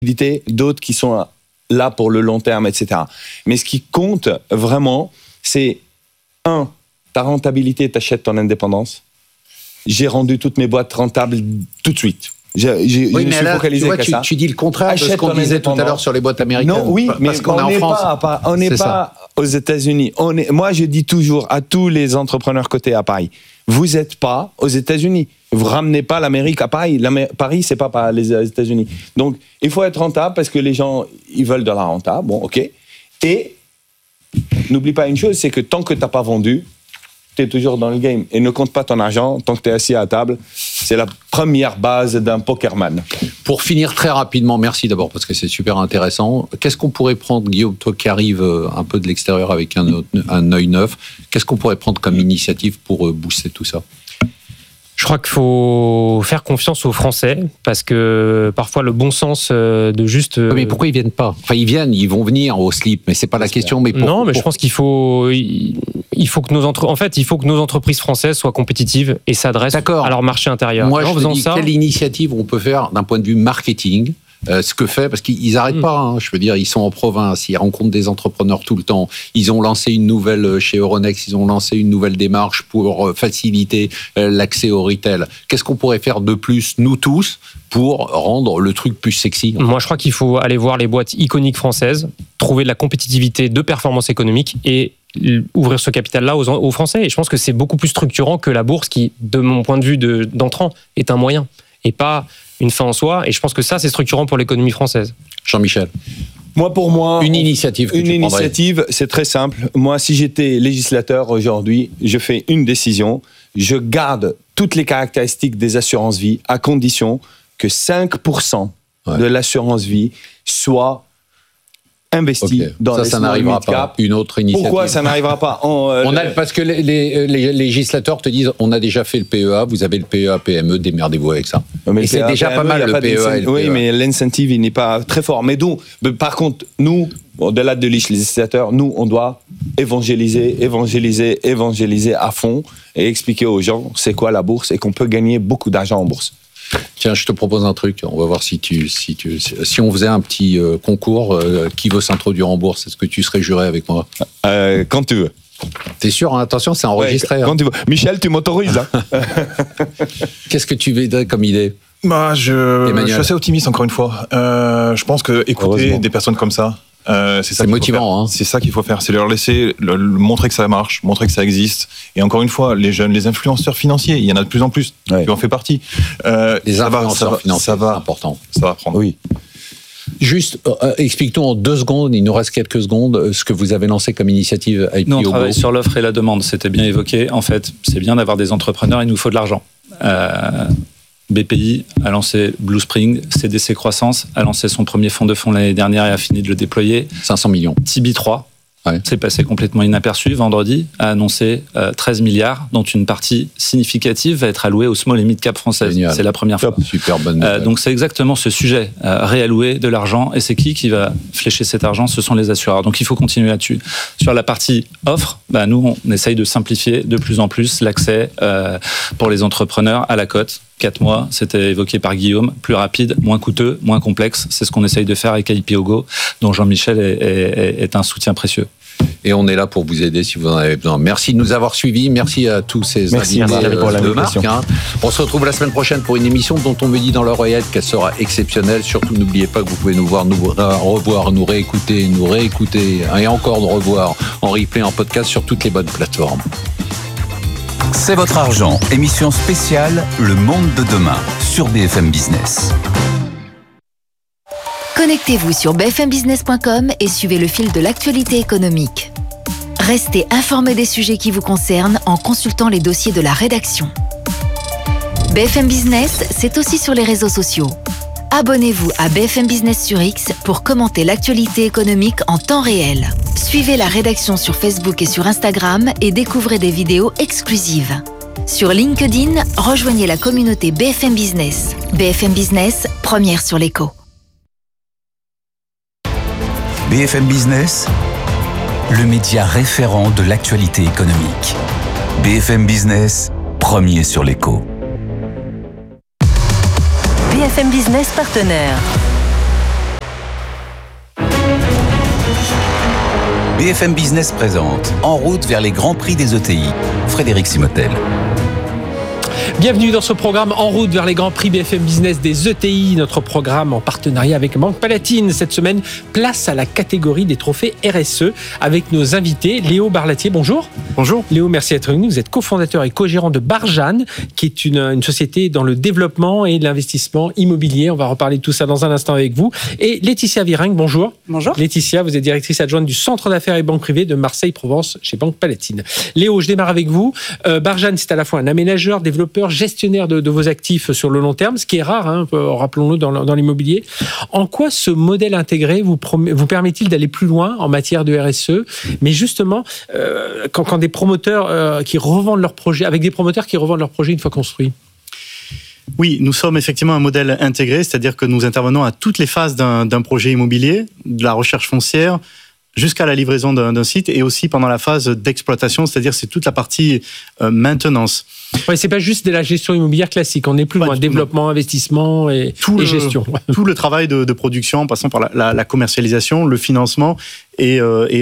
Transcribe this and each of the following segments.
d'autres qui sont là pour le long terme, etc. Mais ce qui compte vraiment, c'est ta rentabilité, t'achètes ton indépendance. J'ai rendu toutes mes boîtes rentables tout de suite. Je me suis focalisé qu'à ça. Tu dis le contraire de ce qu'on disait tout à l'heure sur les boîtes américaines. Non, oui, mais parce qu'on est en France. On n'est pas aux États-Unis. Moi, je dis toujours à tous les entrepreneurs cotés à Paris, vous n'êtes pas aux États-Unis. Vous ramenez pas l'Amérique à Paris. Paris, c'est pas les États-Unis. Donc, il faut être rentable parce que les gens, ils veulent de la renta. Bon, ok. Et n'oublie pas une chose, c'est que tant que t'as pas vendu, tu es toujours dans le game. Et ne compte pas ton argent tant que tu es assis à table. C'est la première base d'un pokerman. Pour finir très rapidement, merci d'abord parce que c'est super intéressant. Qu'est-ce qu'on pourrait prendre, Guillaume, toi qui arrives un peu de l'extérieur avec un œil neuf, qu'est-ce qu'on pourrait prendre comme initiative pour booster tout ça ? Je crois qu'il faut faire confiance aux Français parce que parfois le bon sens de juste. Mais pourquoi ils viennent pas ? Enfin, ils vont venir au slip, mais c'est pas la question. Mais non, mais je pense qu'il faut que nos entreprises françaises soient compétitives et s'adressent à leur marché intérieur. Moi, je me dis quelle initiative on peut faire d'un point de vue marketing. Ce que fait, parce qu'ils n'arrêtent pas, hein, je veux dire, ils sont en province, ils rencontrent des entrepreneurs tout le temps, ils ont lancé une nouvelle, chez Euronext, ils ont lancé une nouvelle démarche pour faciliter l'accès au retail. Qu'est-ce qu'on pourrait faire de plus, nous tous, pour rendre le truc plus sexy ? Moi, je crois qu'il faut aller voir les boîtes iconiques françaises, trouver de la compétitivité, de performance économique et ouvrir ce capital-là aux Français. Et je pense que c'est beaucoup plus structurant que la bourse qui, de mon point de vue d'entrant, est un moyen et pas une fin en soi, et je pense que ça, c'est structurant pour l'économie française. Jean-Michel. Pour moi, une initiative, c'est très simple. Moi, si j'étais législateur aujourd'hui, je fais une décision. Je garde toutes les caractéristiques des assurances-vie à condition que 5% de l'assurance-vie soit investi dans les ça n'arrivera pas. Une autre initiative. Pourquoi ça n'arrivera pas Parce que les législateurs te disent on a déjà fait le PEA, vous avez le PEA PME, démerdez-vous avec ça. Mais et c'est déjà pas mal le PEA. Et le oui, PEA. mais l'incentive il n'est pas très fort. Mais donc, par contre, nous, au-delà de législateurs, nous on doit évangéliser à fond et expliquer aux gens c'est quoi la bourse et qu'on peut gagner beaucoup d'argent en bourse. Tiens, je te propose un truc. On va voir si on faisait un petit concours qui veut s'introduire en bourse. Est-ce que tu serais juré avec moi ? Quand tu veux. T'es sûr, hein ? Attention, c'est enregistré. Quand tu veux. Michel, tu m'autorises. Qu'est-ce que tu veux comme idée ? Je suis assez optimiste encore une fois. Je pense que écouter des personnes comme ça. C'est motivant, hein. C'est ça qu'il faut faire, c'est leur laisser montrer que ça marche, montrer que ça existe. Et encore une fois, les jeunes, les influenceurs financiers, il y en a de plus en plus. Tu en fais partie. Les influenceurs financiers, c'est important. Ça va prendre. Oui. Juste, explique-nous en 2 secondes, il nous reste quelques secondes, ce que vous avez lancé comme initiative IPO. Nous, on travaille sur l'offre et la demande, c'était bien évoqué. En fait, c'est bien d'avoir des entrepreneurs, il nous faut de l'argent. BPI a lancé Blue Spring, CDC Croissance a lancé son premier fonds de fonds l'année dernière et a fini de le déployer. 500 millions. Tibi 3, c'est passé complètement inaperçu. Vendredi, a annoncé 13 milliards, dont une partie significative va être allouée aux small et mid cap françaises. Génial. C'est la première fois. Super bonne nouvelle. Donc c'est exactement ce sujet, réallouer de l'argent. Et c'est qui va flécher cet argent ? Ce sont les assureurs. Donc il faut continuer là-dessus. Sur la partie offre, nous, on essaye de simplifier de plus en plus l'accès pour les entrepreneurs à la cote. 4 mois, c'était évoqué par Guillaume, plus rapide, moins coûteux, moins complexe. C'est ce qu'on essaye de faire avec IPOGO, dont Jean-Michel est un soutien précieux. Et on est là pour vous aider si vous en avez besoin. Merci de nous avoir suivis. Merci à tous ces invités de marque. On se retrouve la semaine prochaine pour une émission dont on me dit dans l'oreillette qu'elle sera exceptionnelle. Surtout, n'oubliez pas que vous pouvez nous voir, nous revoir, nous réécouter et encore nous revoir en replay, en podcast sur toutes les bonnes plateformes. C'est votre argent, émission spéciale Le Monde de demain sur BFM Business. Connectez-vous sur bfmbusiness.com et suivez le fil de l'actualité économique. Restez informés des sujets qui vous concernent en consultant les dossiers de la rédaction. BFM Business, c'est aussi sur les réseaux sociaux. Abonnez-vous à BFM Business sur X pour commenter l'actualité économique en temps réel. Suivez la rédaction sur Facebook et sur Instagram et découvrez des vidéos exclusives. Sur LinkedIn, rejoignez la communauté BFM Business. BFM Business, première sur l'écho. BFM Business, le média référent de l'actualité économique. BFM Business, premier sur l'écho. BFM Business partenaire. BFM Business présente En route vers les grands prix des ETI. Frédéric Simotel. Bienvenue dans ce programme En route vers les grands prix BFM Business des ETI, notre programme en partenariat avec Banque Palatine. Cette semaine, place à la catégorie des trophées RSE avec nos invités. Léo Barlatier, bonjour. Bonjour. Léo, merci d'être venu. Vous êtes cofondateur et co-gérant de Barjane, qui est une société dans le développement et l'investissement immobilier. On va reparler de tout ça dans un instant avec vous. Et Laetitia Viring, bonjour. Bonjour. Laetitia, vous êtes directrice adjointe du Centre d'affaires et banque privée de Marseille-Provence chez Banque Palatine. Léo, je démarre avec vous. Barjane, c'est à la fois un aménageur, développeur, gestionnaire de vos actifs sur le long terme, ce qui est rare, rappelons-le, dans l'immobilier. En quoi ce modèle intégré vous permet-il d'aller plus loin en matière de RSE, mais justement, quand des promoteurs qui revendent leurs projets, avec des promoteurs qui revendent leurs projets une fois construits? Oui, nous sommes effectivement un modèle intégré, c'est-à-dire que nous intervenons à toutes les phases d'un projet immobilier, de la recherche foncière jusqu'à la livraison d'un site, et aussi pendant la phase d'exploitation, c'est-à-dire c'est toute la partie maintenance. Ouais, c'est pas juste de la gestion immobilière classique, on est plus loin, développement, investissement et gestion. Tout le travail de production, en passant par la commercialisation, le financement et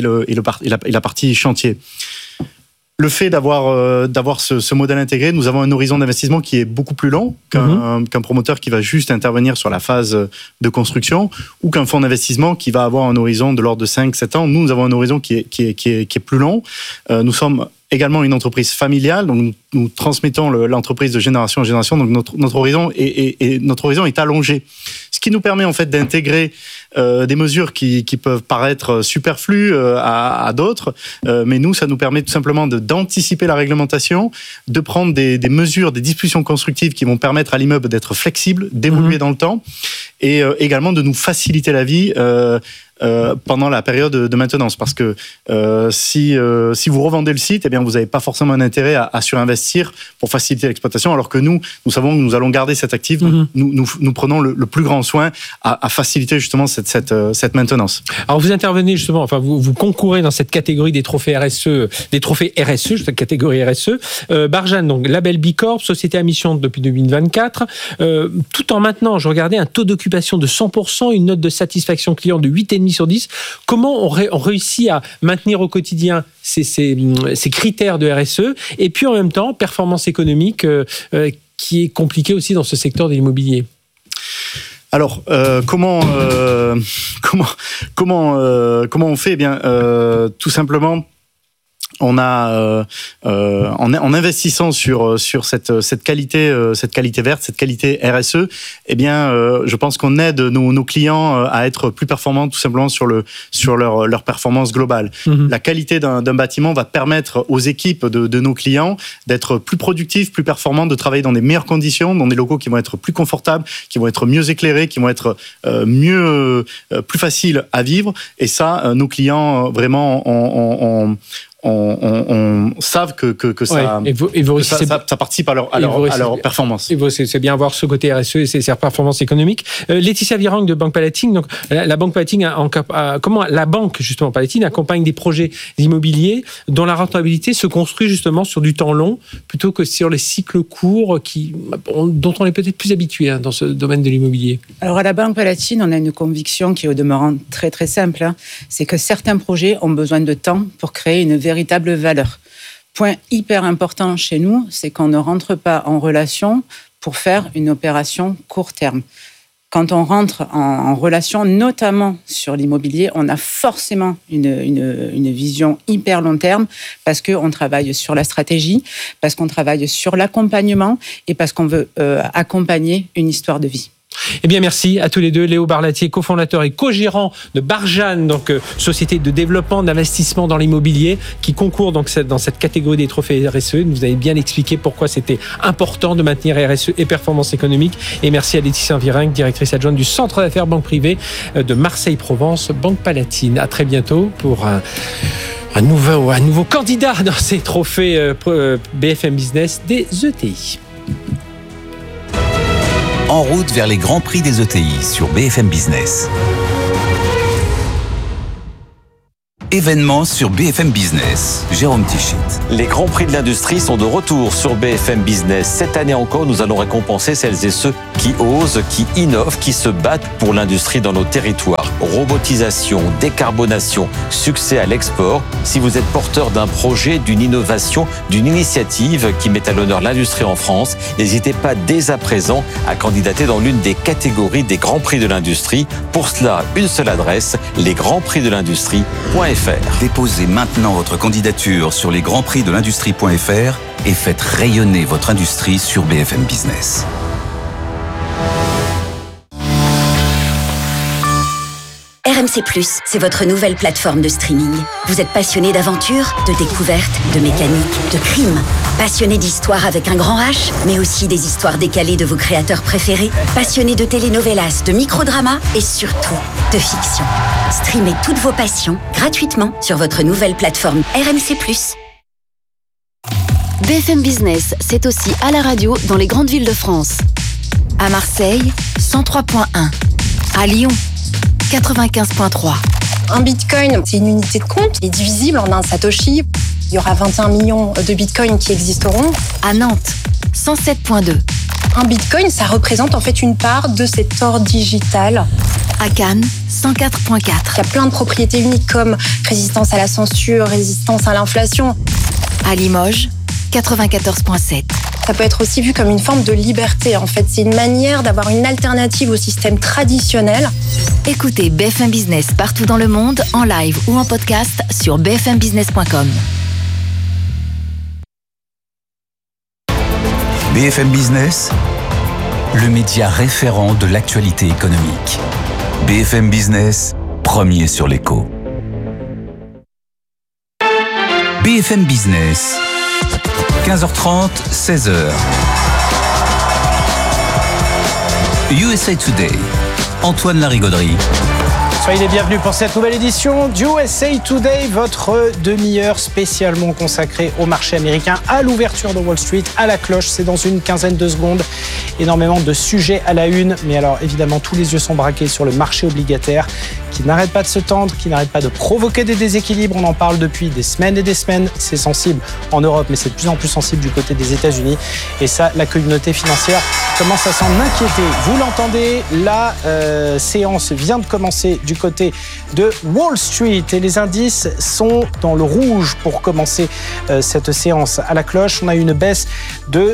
la partie chantier. Le fait d'avoir ce modèle intégré, nous avons un horizon d'investissement qui est beaucoup plus long qu'un promoteur qui va juste intervenir sur la phase de construction, ou qu'un fonds d'investissement qui va avoir un horizon de l'ordre de 5-7 ans. Nous avons un horizon qui est plus long. Nous sommes également une entreprise familiale, donc nous transmettons l'entreprise de génération en génération, donc notre horizon est allongé. Ce qui nous permet en fait d'intégrer des mesures qui peuvent paraître superflues à d'autres, mais nous, ça nous permet tout simplement d'anticiper la réglementation, de prendre des mesures, des dispositions constructives qui vont permettre à l'immeuble d'être flexible, d'évoluer dans le temps, et également de nous faciliter la vie pendant la période de maintenance, parce que si vous revendez le site, eh bien vous n'avez pas forcément un intérêt à surinvestir pour faciliter l'exploitation, alors que nous savons que nous allons garder cet actif, nous prenons le plus grand soin à faciliter justement cette maintenance. Alors vous intervenez justement, enfin vous concourez dans cette catégorie des trophées RSE, cette catégorie RSE. Barjane, donc label B Corp, société à mission depuis 2024, tout en maintenant, je regardais, un taux d'occupation de 100%, une note de satisfaction client de 8,5 sur 10. Comment on réussit à maintenir au quotidien ces critères de RSE, et puis en même temps performance économique qui est compliquée aussi dans ce secteur de l'immobilier? Alors, comment on fait? Eh bien, tout simplement, on a en investissant sur cette qualité verte, cette qualité RSE, eh bien je pense qu'on aide nos clients à être plus performants, tout simplement sur leur performance globale. La qualité d'un bâtiment va permettre aux équipes de nos clients d'être plus productifs, plus performants, de travailler dans des meilleures conditions, dans des locaux qui vont être plus confortables, qui vont être mieux éclairés, qui vont être plus faciles à vivre. Et ça, nos clients vraiment on savent que ça, ça participe à leur performance. Et c'est bien avoir ce côté RSE et ses performances économiques. Laetitia Viring de Banque Palatine. Donc la Banque Palatine, comment la banque justement Palatine accompagne des projets immobiliers dont la rentabilité se construit justement sur du temps long plutôt que sur les cycles courts dont on est peut-être plus habitué dans ce domaine de l'immobilier. Alors à la Banque Palatine, on a une conviction qui est au demeurant très très simple. C'est que certains projets ont besoin de temps pour créer une véritable valeur. Point hyper important chez nous, c'est qu'on ne rentre pas en relation pour faire une opération court terme. Quand on rentre en relation, notamment sur l'immobilier, on a forcément une vision hyper long terme parce qu'on travaille sur la stratégie, parce qu'on travaille sur l'accompagnement et parce qu'on veut accompagner une histoire de vie. Eh bien, merci à tous les deux. Léo Barlatier, cofondateur et co-gérant de Barjane, donc société de développement, d'investissement dans l'immobilier, qui concourt donc dans cette catégorie des trophées RSE. Vous avez bien expliqué pourquoi c'était important de maintenir RSE et performance économique. Et merci à Laetitia Viring, directrice adjointe du Centre d'affaires banque privée de Marseille-Provence, Banque Palatine. À très bientôt pour un nouveau candidat dans ces trophées BFM Business des ETI. En route vers les grands prix des ETI sur BFM Business. événements sur BFM Business. Jérôme Tichit. Les Grands Prix de l'industrie sont de retour sur BFM Business. Cette année encore, nous allons récompenser celles et ceux qui osent, qui innovent, qui se battent pour l'industrie dans nos territoires. Robotisation, décarbonation, succès à l'export. Si vous êtes porteur d'un projet, d'une innovation, d'une initiative qui met à l'honneur l'industrie en France, n'hésitez pas dès à présent à candidater dans l'une des catégories des Grands Prix de l'industrie. Pour cela, une seule adresse, lesgrandsprixdelindustrie.fr. Déposez maintenant votre candidature sur lesgrandsprixdelindustrie.fr et faites rayonner votre industrie sur BFM Business. RMC+, c'est votre nouvelle plateforme de streaming. Vous êtes passionné d'aventure, de découverte, de mécanique, de crime. Passionné d'histoire avec un grand H, mais aussi des histoires décalées de vos créateurs préférés. Passionné de telenovelas, de microdramas et surtout de fiction. Streamez toutes vos passions gratuitement sur votre nouvelle plateforme RMC+. BFM Business, c'est aussi à la radio dans les grandes villes de France. À Marseille, 103.1. À Lyon, 95.3. Un bitcoin, c'est une unité de compte, il est divisible en un satoshi. Il y aura 21 millions de bitcoins qui existeront. À Nantes, 107.2. Un bitcoin, ça représente en fait une part de cet or digital. À Cannes, 104.4. Il y a plein de propriétés uniques comme résistance à la censure, résistance à l'inflation. À Limoges, 94.7. Ça peut être aussi vu comme une forme de liberté. En fait, c'est une manière d'avoir une alternative au système traditionnel. Écoutez BFM Business partout dans le monde, en live ou en podcast sur bfmbusiness.com. BFM Business, le média référent de l'actualité économique. BFM Business, premier sur l'écho. BFM Business, 15h30, 16h. USA Today, Antoine Larigauderie. Soyez les bienvenus pour cette nouvelle édition d'USA Today, votre demi-heure spécialement consacrée au marché américain, à l'ouverture de Wall Street, à la cloche. C'est dans une quinzaine de secondes. Énormément de sujets à la une. Mais alors, évidemment, tous les yeux sont braqués sur le marché obligataire qui n'arrête pas de se tendre, qui n'arrête pas de provoquer des déséquilibres. On en parle depuis des semaines et des semaines. C'est sensible en Europe, mais c'est de plus en plus sensible du côté des États-Unis. Et ça, la communauté financière commence à s'en inquiéter. Vous l'entendez, la séance vient de commencer du côté de Wall Street et les indices sont dans le rouge pour commencer cette séance à la cloche. On a une baisse de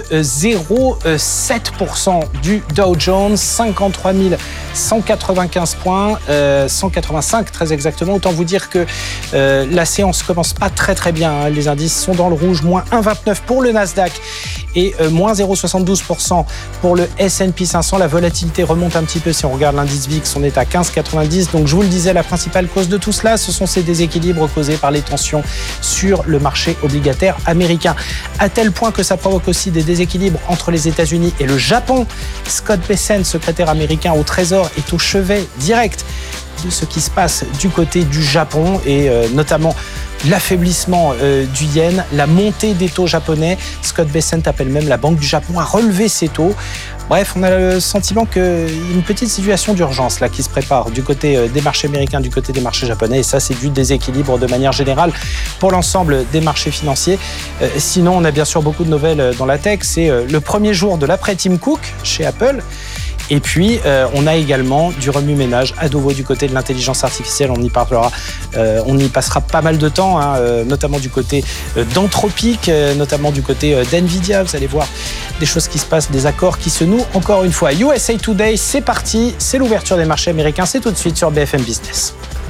0,7% du Dow Jones, 53 195 points, 185 très exactement. Autant vous dire que la séance commence pas très très bien, hein. Les indices sont dans le rouge, moins 1,29 pour le Nasdaq et moins 0,72% pour le S&P 500. La volatilité remonte un petit peu si on regarde l'indice VIX, on est à 15,90. Donc je vous le disais, la principale cause de tout cela, ce sont ces déséquilibres causés par les tensions sur le marché obligataire américain. À tel point que ça provoque aussi des déséquilibres entre les États-Unis et le Japon. Scott Bessent, secrétaire américain au Trésor, est au chevet direct de ce qui se passe du côté du Japon et notamment l'affaiblissement du yen, la montée des taux japonais. Scott Bessent appelle même la Banque du Japon à relever ses taux. Bref, on a le sentiment qu'il y a une petite situation d'urgence là qui se prépare du côté des marchés américains, du côté des marchés japonais. Et ça, c'est du déséquilibre de manière générale pour l'ensemble des marchés financiers. Sinon, on a bien sûr beaucoup de nouvelles dans la tech. C'est le premier jour de l'après Tim Cook chez Apple. Et puis, on a également du remue-ménage à nouveau du côté de l'intelligence artificielle. On y parlera, on y passera pas mal de temps, hein, notamment du côté d'Anthropic, notamment du côté d'NVIDIA. Vous allez voir des choses qui se passent, des accords qui se nouent. Encore une fois, USA Today, c'est parti. C'est l'ouverture des marchés américains. C'est tout de suite sur BFM Business.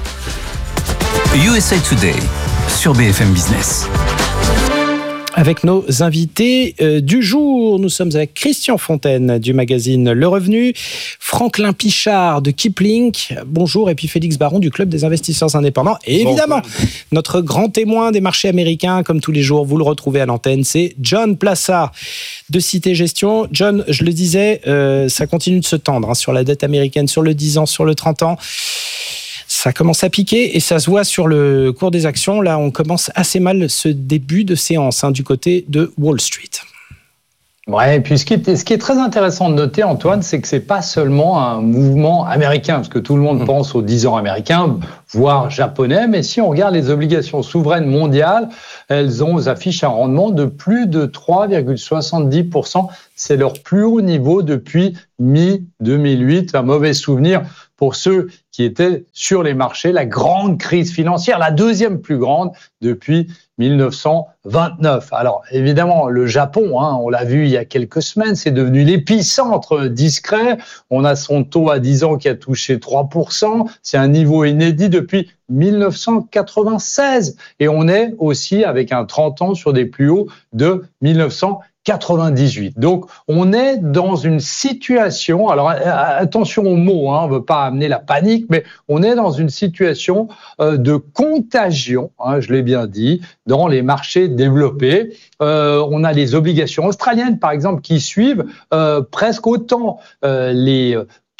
USA Today sur BFM Business. Avec nos invités du jour, nous sommes avec Christian Fontaine du magazine Le Revenu, Franklin Pichard de Kipling, bonjour, et puis Félix Baron du Club des investisseurs indépendants. Et évidemment, notre grand témoin des marchés américains, comme tous les jours, vous le retrouvez à l'antenne, c'est John Plassard de Cité Gestion. John, je le disais, ça continue de se tendre, hein, sur la dette américaine, sur le 10 ans, sur le 30 ans. Ça commence à piquer et ça se voit sur le cours des actions. Là, on commence assez mal ce début de séance, hein, du côté de Wall Street. Ouais, et puis ce qui est très intéressant de noter, Antoine, c'est que c'est pas seulement un mouvement américain, parce que tout le monde pense aux 10 ans américains, voire japonais, mais si on regarde les obligations souveraines mondiales, elles affichent un rendement de plus de 3,70%. C'est leur plus haut niveau depuis mi-2008. Un mauvais souvenir pour ceux qui étaient sur les marchés, la grande crise financière, la deuxième plus grande depuis 1929. Alors évidemment, le Japon, on l'a vu il y a quelques semaines, c'est devenu l'épicentre discret. On a son taux à 10 ans qui a touché 3%. C'est un niveau inédit depuis 1996. Et on est aussi avec un 30 ans sur des plus hauts de 1998. Donc, on est dans une situation, alors attention aux mots, on ne veut pas amener la panique, mais on est dans une situation de contagion, je l'ai bien dit, dans les marchés développés. On a les obligations australiennes, par exemple, qui suivent presque autant les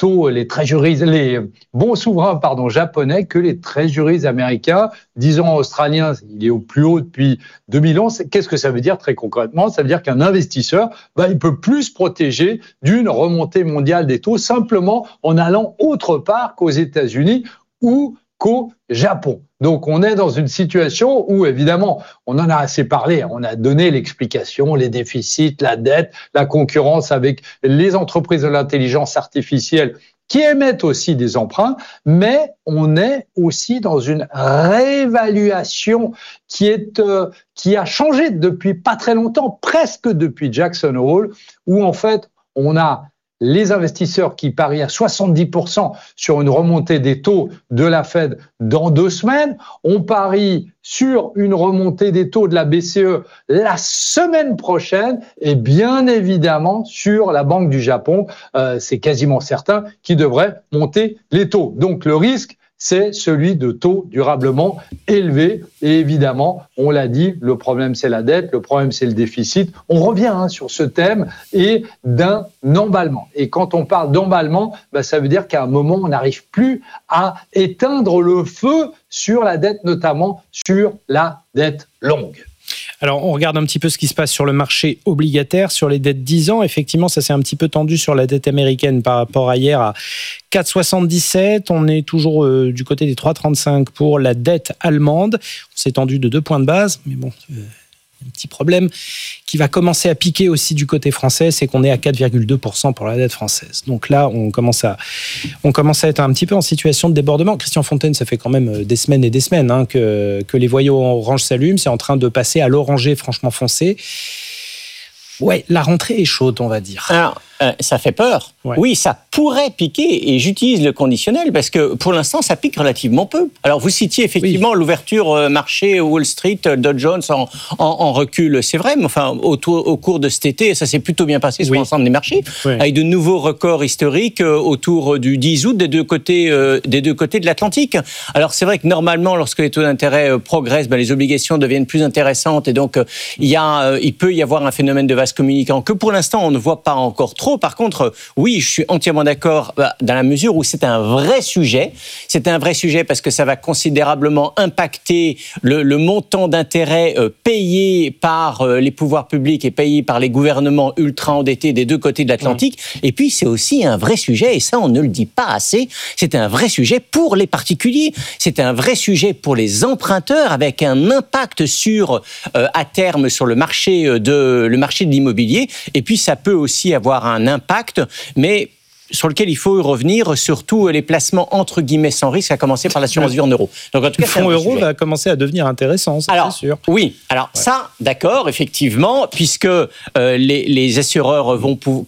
bons souverains japonais que les treasuries américains. 10 ans australien, il est au plus haut depuis 2011. Qu'est-ce que ça veut dire très concrètement? Ça veut dire qu'un investisseur, il peut plus se protéger d'une remontée mondiale des taux simplement en allant autre part qu'aux États-Unis ou qu'au Japon. Donc, on est dans une situation où, évidemment, on en a assez parlé. On a donné l'explication, les déficits, la dette, la concurrence avec les entreprises de l'intelligence artificielle qui émettent aussi des emprunts, mais on est aussi dans une réévaluation qui a changé depuis pas très longtemps, presque depuis Jackson Hole, où en fait, on a les investisseurs qui parient à 70% sur une remontée des taux de la Fed dans 2 semaines. On parie sur une remontée des taux de la BCE la semaine prochaine et bien évidemment sur la Banque du Japon, c'est quasiment certain, qui devrait monter les taux. Donc le risque, c'est celui de taux durablement élevés. Et évidemment, on l'a dit, le problème c'est la dette, le problème c'est le déficit. On revient sur ce thème et d'un emballement. Et quand on parle d'emballement, ça veut dire qu'à un moment, on n'arrive plus à éteindre le feu sur la dette, notamment sur la dette longue. Alors, on regarde un petit peu ce qui se passe sur le marché obligataire, sur les dettes 10 ans. Effectivement, ça s'est un petit peu tendu sur la dette américaine par rapport à hier à 4,77. On est toujours du côté des 3,35 pour la dette allemande. On s'est tendu de 2 points de base, mais bon, un petit problème qui va commencer à piquer aussi du côté français, c'est qu'on est à 4,2% pour la dette française. Donc là, on commence à être un petit peu en situation de débordement. Christian Fontaine, ça fait quand même des semaines et des semaines que les voyants orange s'allument. C'est en train de passer à l'oranger franchement foncé. Ouais, la rentrée est chaude, on va dire. Alors, ça fait peur. Ouais. Oui, ça pourrait piquer, et j'utilise le conditionnel parce que pour l'instant, ça pique relativement peu. Alors, vous citiez effectivement l'ouverture marché Wall Street, Dow Jones en recul, c'est vrai, mais enfin, au cours de cet été, ça s'est plutôt bien passé sur l'ensemble des marchés, avec de nouveaux records historiques autour du 10 août des deux côtés de l'Atlantique. Alors, c'est vrai que normalement, lorsque les taux d'intérêt progressent, les obligations deviennent plus intéressantes, et donc il peut y avoir un phénomène de vase communicant que pour l'instant, on ne voit pas encore trop. Par contre, oui, je suis entièrement d'accord dans la mesure où c'est un vrai sujet. C'est un vrai sujet parce que ça va considérablement impacter le montant d'intérêt payé par les pouvoirs publics et payé par les gouvernements ultra endettés des deux côtés de l'Atlantique. Et puis, c'est aussi un vrai sujet, et ça, on ne le dit pas assez, c'est un vrai sujet pour les particuliers. C'est un vrai sujet pour les emprunteurs avec un impact sur, à terme, sur le marché de l'immobilier. Et puis, ça peut aussi avoir un impact, mais sur lequel il faut revenir, surtout les placements entre guillemets sans risque, à commencer par l'assurance vie en euros. Donc, en tout cas, le fonds euro va commencer à devenir intéressant, ça, c'est sûr. Oui, alors ça, d'accord, effectivement, puisque les assureurs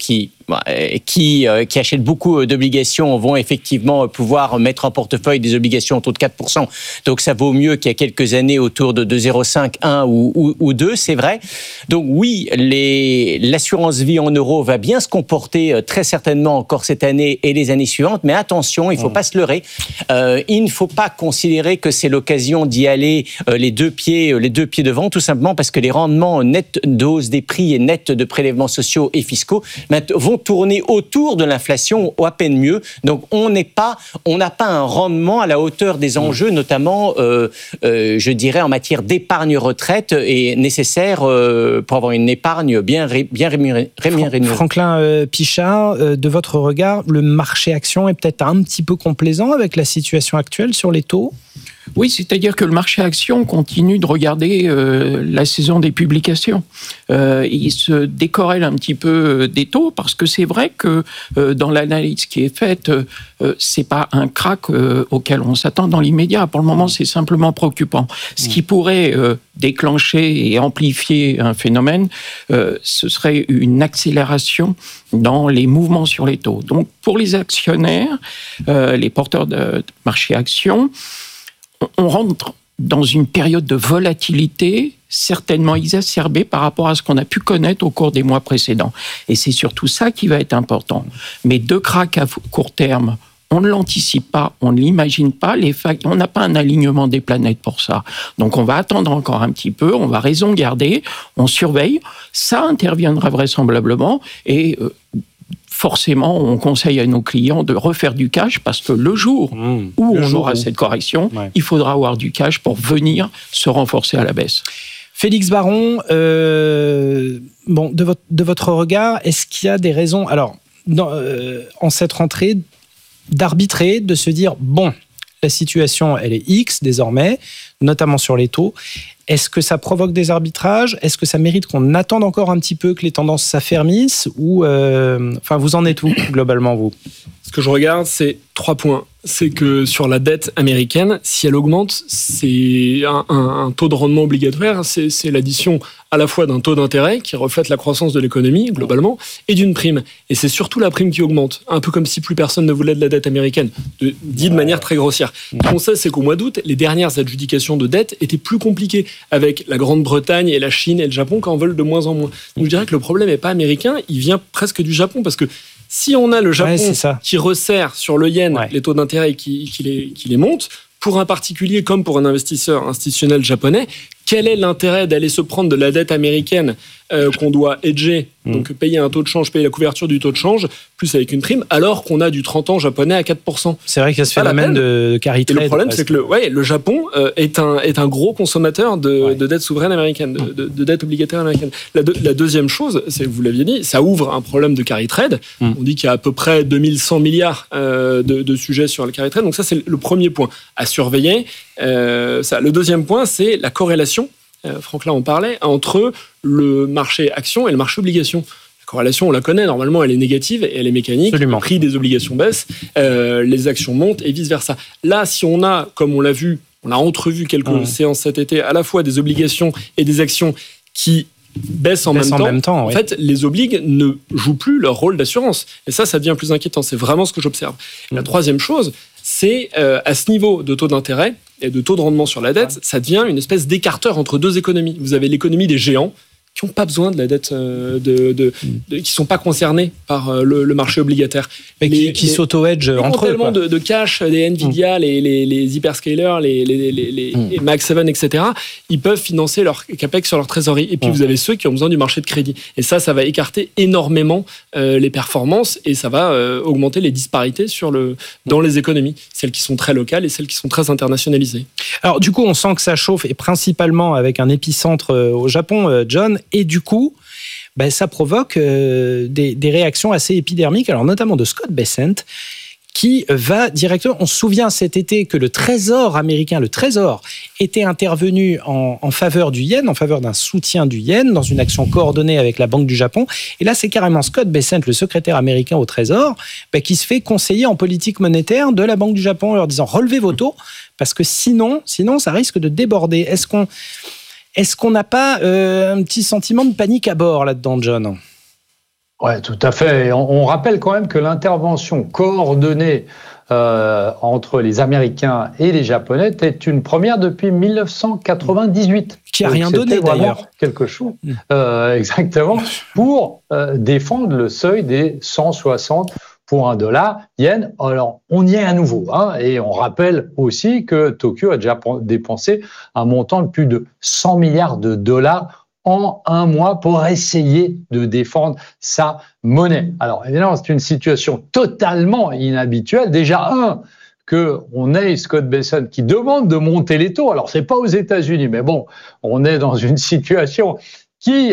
qui achètent beaucoup d'obligations vont effectivement pouvoir mettre en portefeuille des obligations autour de 4%. Donc, ça vaut mieux qu'il y a quelques années autour de 2,05, 1 ou 2, c'est vrai. Donc, oui, l'assurance vie en euros va bien se comporter très certainement encore cette année et les années suivantes. Mais attention, il ne faut pas se leurrer. Il ne faut pas considérer que c'est l'occasion d'y aller les deux pieds devant, tout simplement parce que les rendements nets de hausse des prix et nets de prélèvements sociaux et fiscaux vont tourner autour de l'inflation, ou à peine mieux. Donc on n'a pas un rendement à la hauteur des enjeux, notamment, je dirais, en matière d'épargne retraite, et nécessaire pour avoir une épargne bien rémunérée. Franklin Pichard, de votre regard, le marché action est peut-être un petit peu complaisant avec la situation actuelle sur les taux ? Oui, c'est-à-dire que le marché action continue de regarder la saison des publications. Il se décorrèle un petit peu des taux parce que c'est vrai que dans l'analyse qui est faite, c'est pas un krach auquel on s'attend dans l'immédiat. Pour le moment, c'est simplement préoccupant. Ce qui pourrait déclencher et amplifier un phénomène, ce serait une accélération dans les mouvements sur les taux. Donc, pour les actionnaires, les porteurs de marché action, on rentre dans une période de volatilité certainement exacerbée par rapport à ce qu'on a pu connaître au cours des mois précédents. Et c'est surtout ça qui va être important. Mais de krach à court terme, on ne l'anticipe pas, on ne l'imagine pas, on n'a pas un alignement des planètes pour ça. Donc on va attendre encore un petit peu, on va raison garder, on surveille, ça interviendra vraisemblablement et forcément, on conseille à nos clients de refaire du cash parce que le jour où on aura cette correction, il faudra avoir du cash pour venir se renforcer à la baisse. Félix Baron, de votre regard, est-ce qu'il y a des raisons, alors, en cette rentrée, d'arbitrer, de se dire, bon, la situation, elle est X désormais, notamment sur les taux. Est-ce que ça provoque des arbitrages ? Est-ce que ça mérite qu'on attende encore un petit peu que les tendances s'affermissent ? Ou, vous en êtes où, globalement, vous ? Ce que je regarde, c'est 3 points. C'est que sur la dette américaine, si elle augmente, c'est un taux de rendement obligatoire, c'est l'addition à la fois d'un taux d'intérêt qui reflète la croissance de l'économie, globalement, et d'une prime. Et c'est surtout la prime qui augmente, un peu comme si plus personne ne voulait de la dette américaine, dit de manière très grossière. Ce qu'on sait, c'est qu'au mois d'août, les dernières adjudications de dette étaient plus compliquées, avec la Grande-Bretagne et la Chine et le Japon qui en veulent de moins en moins. Donc je dirais que le problème n'est pas américain, il vient presque du Japon, parce que si on a le Japon qui resserre sur le yen les taux d'intérêt et qui les monte, pour un particulier comme pour un investisseur institutionnel japonais, quel est l'intérêt d'aller se prendre de la dette américaine qu'on doit hedger, donc payer un taux de change, payer la couverture du taux de change, plus avec une prime, alors qu'on a du 30 ans japonais à 4%. C'est vrai qu'il y a ce phénomène de carry trade. Et le problème, c'est que le Japon est un gros consommateur de dette souveraine américaine, de dette obligataire américaine. La deuxième chose, c'est que vous l'aviez dit, ça ouvre un problème de carry trade. On dit qu'il y a à peu près 2100 milliards de sujets sur le carry trade. Donc ça, c'est le premier point à surveiller. Le deuxième point, c'est la corrélation, Franklin en parlait, entre le marché action et le marché obligation. La corrélation, on la connaît, normalement elle est négative et elle est mécanique. Absolument. Le prix des obligations baisse, les actions montent et vice-versa. Là, si on a, comme on l'a vu, on a entrevu quelques séances cet été, à la fois des obligations et des actions qui baissent en même temps. En fait, les obligues ne jouent plus leur rôle d'assurance. Et ça devient plus inquiétant. C'est vraiment ce que j'observe. La troisième chose, c'est à ce niveau de taux d'intérêt et de taux de rendement sur la dette, ça devient une espèce d'écarteur entre deux économies. Vous avez l'économie des géants qui n'ont pas besoin de la dette, qui ne sont pas concernés par le marché obligataire. Mais qui s'auto-hedgent entre eux. Tellement de cash, des Nvidia, les hyperscalers, les Mag 7, etc., ils peuvent financer leur capex sur leur trésorerie. Et puis vous avez ceux qui ont besoin du marché de crédit. Et ça va écarter énormément les performances et ça va augmenter les disparités dans les économies, celles qui sont très locales et celles qui sont très internationalisées. Alors du coup, on sent que ça chauffe, et principalement avec un épicentre au Japon, John. Et du coup, ça provoque des réactions assez épidermiques, alors notamment de Scott Bessent, qui va directement... On se souvient cet été que le Trésor américain, était intervenu en faveur du yen, en faveur d'un soutien du yen, dans une action coordonnée avec la Banque du Japon. Et là, c'est carrément Scott Bessent, le secrétaire américain au Trésor, qui se fait conseiller en politique monétaire de la Banque du Japon, en leur disant « relevez vos taux, parce que sinon, ça risque de déborder ». Est-ce qu'on n'a pas un petit sentiment de panique à bord là-dedans, John ? Oui, tout à fait. On rappelle quand même que l'intervention coordonnée entre les Américains et les Japonais est une première depuis 1998. Qui n'a rien donné d'ailleurs. Quelque chose, exactement, pour défendre le seuil des 160 pour $1 yen. Alors, on y est à nouveau, et on rappelle aussi que Tokyo a déjà dépensé un montant de plus de 100 milliards de dollars en un mois pour essayer de défendre sa monnaie. Alors évidemment, c'est une situation totalement inhabituelle. Déjà, qu'on ait Scott Bessent qui demande de monter les taux. Alors, c'est pas aux États-Unis, mais bon, on est dans une situation qui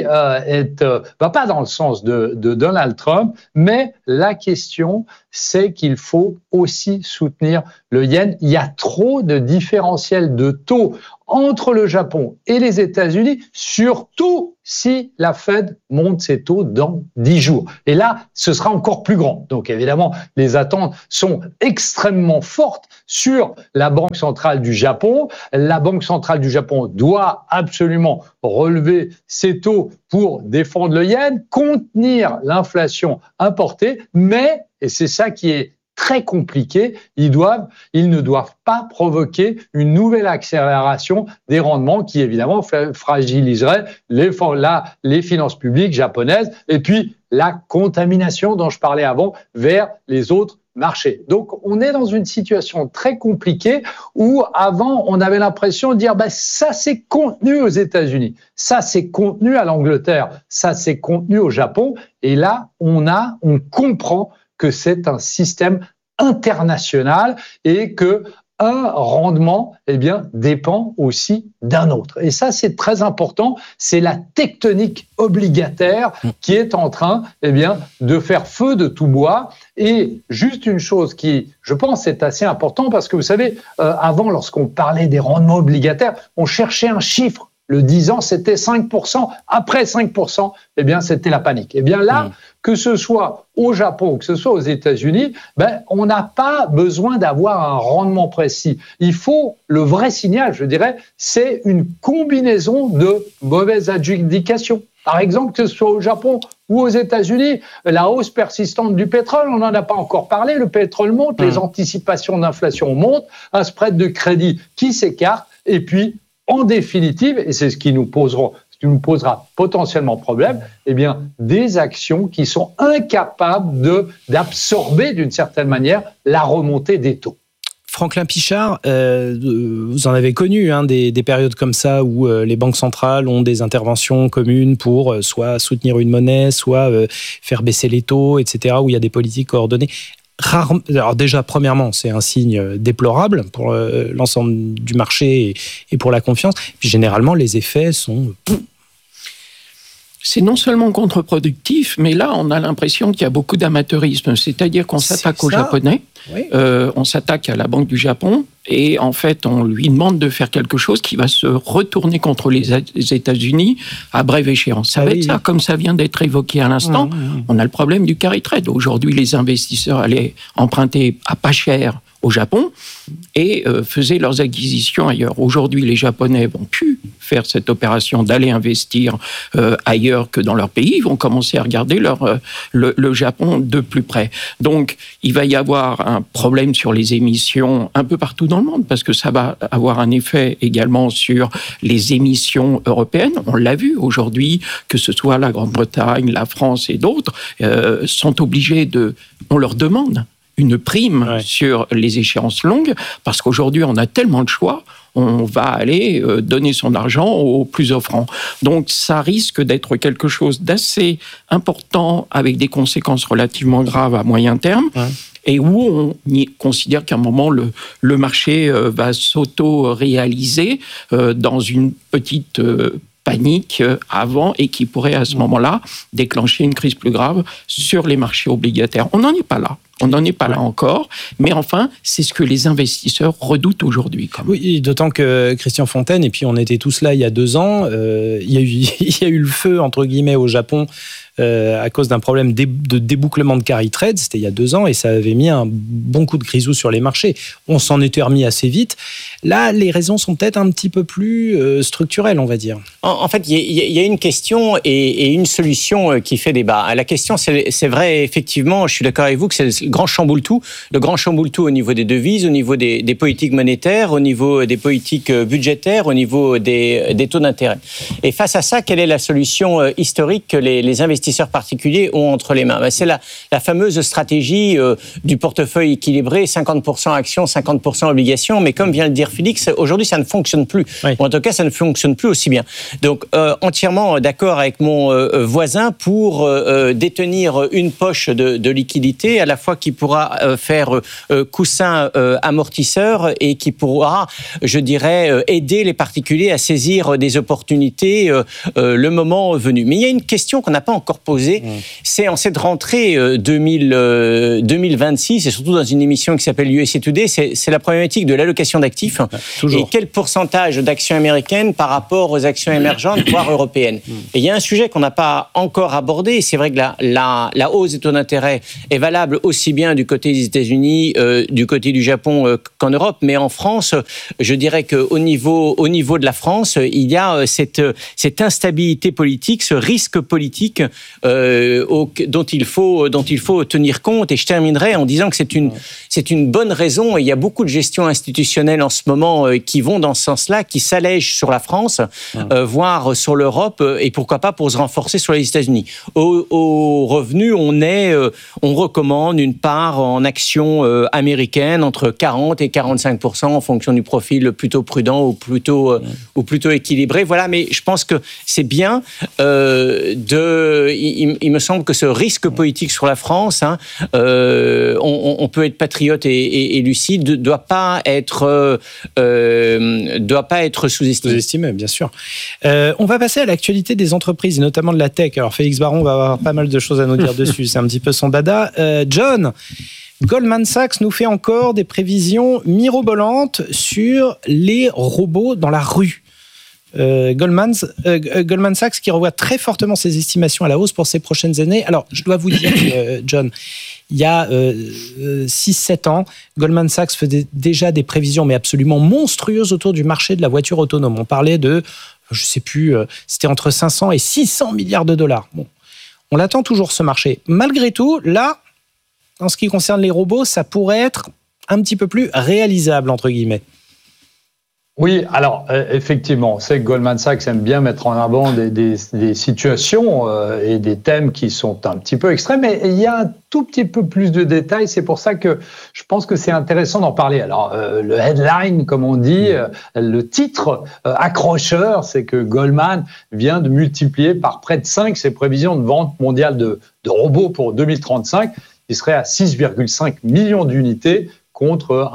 va pas dans le sens de Donald Trump, mais la question, c'est qu'il faut aussi soutenir le yen. Il y a trop de différentiels de taux entre le Japon et les États-Unis, surtout si la Fed monte ses taux dans 10 jours. Et là, ce sera encore plus grand. Donc évidemment, les attentes sont extrêmement fortes sur la Banque centrale du Japon. La Banque centrale du Japon doit absolument relever ses taux pour défendre le yen, contenir l'inflation importée, mais, et c'est ça qui est très compliqué, ils ne doivent pas provoquer une nouvelle accélération des rendements qui évidemment fragiliserait les finances publiques japonaises et puis la contamination dont je parlais avant vers les autres marchés. Donc on est dans une situation très compliquée où avant on avait l'impression de dire ça c'est contenu aux États-Unis, ça c'est contenu à l'Angleterre, ça c'est contenu au Japon, et là on comprend que c'est un système international et que un rendement, dépend aussi d'un autre. Et ça, c'est très important. C'est la tectonique obligataire qui est en train, de faire feu de tout bois. Et juste une chose qui, je pense, est assez importante parce que vous savez, avant, lorsqu'on parlait des rendements obligataires, on cherchait un chiffre. Le 10 ans, c'était 5%. Après 5%, c'était la panique. Là, que ce soit au Japon ou que ce soit aux États-Unis, on n'a pas besoin d'avoir un rendement précis. Il faut, le vrai signal, je dirais, c'est une combinaison de mauvaises adjudications. Par exemple, que ce soit au Japon ou aux États-Unis, la hausse persistante du pétrole, on n'en a pas encore parlé, le pétrole monte, les anticipations d'inflation montent, un spread de crédit qui s'écarte, et puis, en définitive, et c'est ce qui nous posera potentiellement problème, des actions qui sont incapables d'absorber d'une certaine manière la remontée des taux. Franklin Pichard, vous en avez connu des périodes comme ça où les banques centrales ont des interventions communes pour soit soutenir une monnaie, soit faire baisser les taux, etc., où il y a des politiques coordonnées. Alors déjà, premièrement, c'est un signe déplorable pour l'ensemble du marché et pour la confiance. Puis généralement, les effets sont... C'est non seulement contre-productif, mais là, on a l'impression qu'il y a beaucoup d'amateurisme. C'est-à-dire qu'on s'attaque aux Japonais, on s'attaque à la Banque du Japon, et en fait, on lui demande de faire quelque chose qui va se retourner contre les États-Unis à brève échéance. Ça va être ça, comme ça vient d'être évoqué à l'instant. On a le problème du carry trade. Aujourd'hui, les investisseurs allaient emprunter à pas cher au Japon et faisaient leurs acquisitions ailleurs. Aujourd'hui, les Japonais vont plus faire cette opération d'aller investir ailleurs que dans leur pays. Ils vont commencer à regarder le Japon de plus près. Donc, il va y avoir un problème sur les émissions un peu partout dans le monde parce que ça va avoir un effet également sur les émissions européennes. On l'a vu aujourd'hui, que ce soit la Grande-Bretagne, la France et d'autres, sont obligés on leur demande une prime sur les échéances longues, parce qu'aujourd'hui, on a tellement de choix, on va aller donner son argent aux plus offrants. Donc, ça risque d'être quelque chose d'assez important, avec des conséquences relativement graves à moyen terme, et où on considère qu'à un moment, le marché va s'auto-réaliser dans une petite... panique avant et qui pourrait à ce moment-là déclencher une crise plus grave sur les marchés obligataires. On n'en est pas là. On n'en est pas là encore, mais enfin, c'est ce que les investisseurs redoutent aujourd'hui. Oui, d'autant que Christian Fontaine, et puis on était tous là il y a 2 ans, il y a eu le feu, entre guillemets, au Japon à cause d'un problème de débouclement de carry trade, c'était il y a 2 ans, et ça avait mis un bon coup de grisou sur les marchés. On s'en était remis assez vite. Là, les raisons sont peut-être un petit peu plus structurelles, on va dire. En fait, il y a une question et une solution qui fait débat. La question, c'est vrai, effectivement, je suis d'accord avec vous que c'est le grand chamboule-tout au niveau des devises, au niveau des politiques monétaires, au niveau des politiques budgétaires, au niveau des taux d'intérêt. Et face à ça, quelle est la solution historique que les investisseurs investisseurs particuliers ont entre les mains. C'est la fameuse stratégie du portefeuille équilibré, 50% actions, 50% obligations. Mais comme vient de dire Félix, aujourd'hui, ça ne fonctionne plus. Oui. Ou en tout cas, ça ne fonctionne plus aussi bien. Donc, entièrement d'accord avec mon voisin pour détenir une poche de liquidité, à la fois qui pourra faire coussin amortisseur et qui pourra, je dirais, aider les particuliers à saisir des opportunités le moment venu. Mais il y a une question qu'on n'a pas encore posée, c'est en cette rentrée 2026, et surtout dans une émission qui s'appelle USA Today, c'est la problématique de l'allocation d'actifs. Et quel pourcentage d'actions américaines par rapport aux actions émergentes, voire européennes. Et il y a un sujet qu'on n'a pas encore abordé, c'est vrai que la hausse des taux d'intérêt est valable aussi bien du côté des États-Unis, du côté du Japon qu'en Europe, mais en France, je dirais qu'au niveau de la France, il y a cette instabilité politique, ce risque politique dont il faut tenir compte. Et je terminerai en disant que c'est une bonne raison, et il y a beaucoup de gestions institutionnelles en ce moment qui vont dans ce sens-là, qui s'allègent sur la France, voire sur l'Europe, et pourquoi pas pour se renforcer sur les États-Unis. Au revenu, on recommande une part en actions américaines entre 40 et 45% en fonction du profil plutôt prudent ou plutôt équilibré. Voilà, mais je pense que c'est bien il me semble que ce risque politique sur la France, on peut être patriote et lucide, doit pas être sous-estimé. Bien sûr. On va passer à l'actualité des entreprises, et notamment de la tech. Alors Félix Baron va avoir pas mal de choses à nous dire dessus, c'est un petit peu son dada. John, Goldman Sachs nous fait encore des prévisions mirobolantes sur les robots dans la rue. Goldman Sachs qui revoit très fortement ses estimations à la hausse pour ces prochaines années. Alors, je dois vous dire, John, il y a 6-7 ans, Goldman Sachs faisait déjà des prévisions, mais absolument monstrueuses autour du marché de la voiture autonome. On parlait de, je ne sais plus, c'était entre 500 et 600 milliards de dollars. Bon, on l'attend toujours, ce marché. Malgré tout, là, en ce qui concerne les robots, ça pourrait être un petit peu plus réalisable, entre guillemets. Oui, alors effectivement, c'est que Goldman Sachs aime bien mettre en avant des situations et des thèmes qui sont un petit peu extrêmes, mais il y a un tout petit peu plus de détails, c'est pour ça que je pense que c'est intéressant d'en parler. Alors le headline, comme on dit, le titre accrocheur, c'est que Goldman vient de multiplier par près de 5 ses prévisions de vente mondiale de robots pour 2035, qui serait à 6,5 millions d'unités, contre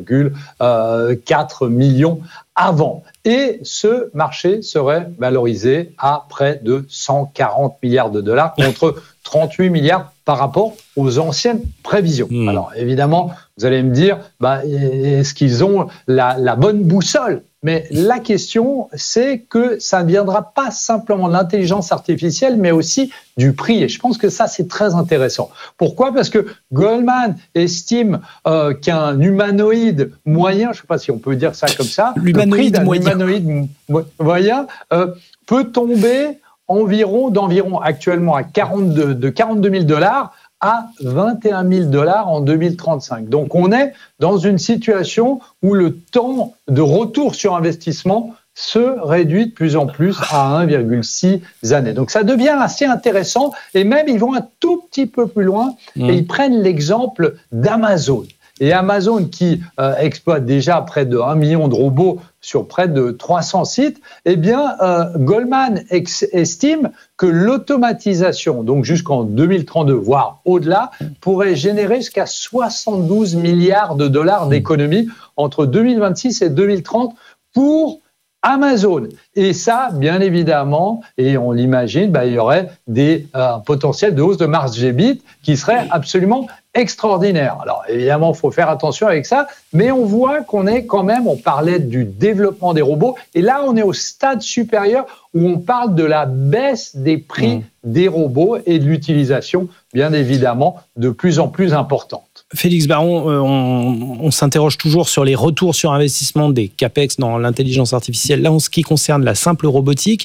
1,4 million avant. Et ce marché serait valorisé à près de 140 milliards de dollars contre 38 milliards par rapport aux anciennes prévisions. Alors évidemment, vous allez me dire, est-ce qu'ils ont la bonne boussole ? Mais la question, c'est que ça ne viendra pas simplement de l'intelligence artificielle, mais aussi du prix. Et je pense que ça, c'est très intéressant. Pourquoi ? Parce que Goldman estime qu'un humanoïde moyen, je ne sais pas si on peut dire ça comme ça, l'humanoïde humanoïde moyen peut tomber d'environ actuellement à 42 000 dollars à 21 000 dollars en 2035. Donc, on est dans une situation où le temps de retour sur investissement se réduit de plus en plus à 1,6 années. Donc, ça devient assez intéressant et même, ils vont un tout petit peu plus loin et ils prennent l'exemple d'Amazon. Et Amazon, qui exploite déjà près de 1 million de robots sur près de 300 sites, eh bien, Goldman estime que l'automatisation, donc jusqu'en 2032, voire au-delà, pourrait générer jusqu'à 72 milliards de dollars d'économies entre 2026 et 2030 pour Amazon. Et ça, bien évidemment, et on l'imagine, il y aurait des potentiels de hausse de marge EBIT qui serait absolument extraordinaire. Alors évidemment, il faut faire attention avec ça, mais on voit qu'on est quand même, on parlait du développement des robots, et là on est au stade supérieur où on parle de la baisse des prix des robots et de l'utilisation, bien évidemment, de plus en plus importante. Félix Baron, on s'interroge toujours sur les retours sur investissement des CAPEX dans l'intelligence artificielle. Là, en ce qui concerne la simple robotique,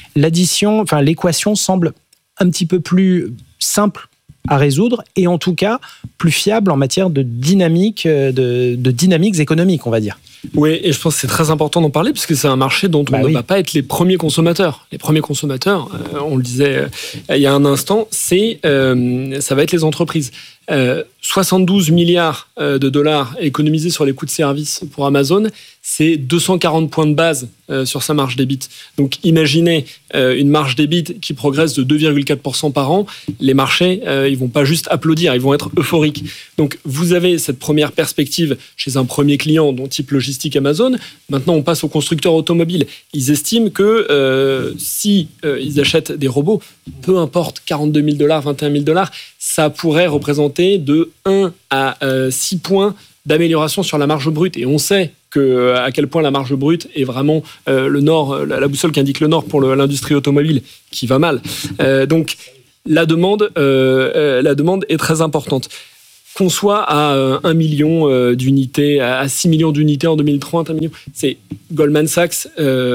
l'équation semble un petit peu plus simple à résoudre et en tout cas plus fiable en matière de dynamiques économiques, on va dire. Oui, et je pense que c'est très important d'en parler, puisque c'est un marché dont on ne va pas être les premiers consommateurs. Les premiers consommateurs, on le disait il y a un instant, ça va être les entreprises. 72 milliards de dollars économisés sur les coûts de service pour Amazon, c'est 240 points de base sur sa marge d'EBIT. Donc imaginez une marge d'EBIT qui progresse de 2,4% par an. Les marchés, ils vont pas juste applaudir, ils vont être euphoriques. Donc vous avez cette première perspective chez un premier client, dont type logistique Amazon. Maintenant, on passe aux constructeurs automobiles. Ils estiment que si ils achètent des robots, peu importe, 42 000 $, 21 000 $, ça pourrait représenter de 1 à 6 points d'amélioration sur la marge brute. Et on sait à quel point la marge brute est vraiment le nord, la boussole qui indique le nord pour l'industrie automobile qui va mal. Donc la demande est très importante. Qu'on soit à 1 million d'unités, à 6 millions d'unités en 2030, 1 million, c'est Goldman Sachs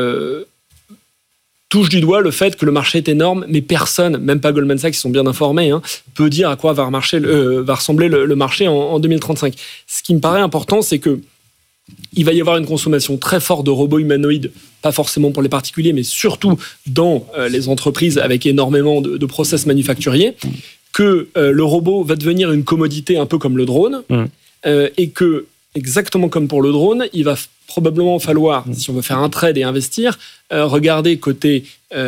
touche du doigt le fait que le marché est énorme, mais personne, même pas Goldman Sachs, ils sont bien informés, peut dire à quoi va ressembler le marché en 2035. Ce qui me paraît important, c'est que il va y avoir une consommation très forte de robots humanoïdes, pas forcément pour les particuliers, mais surtout dans les entreprises avec énormément de process manufacturiers, que le robot va devenir une commodité un peu comme le drone, et que, exactement comme pour le drone, il va probablement falloir, si on veut faire un trade et investir, regarder côté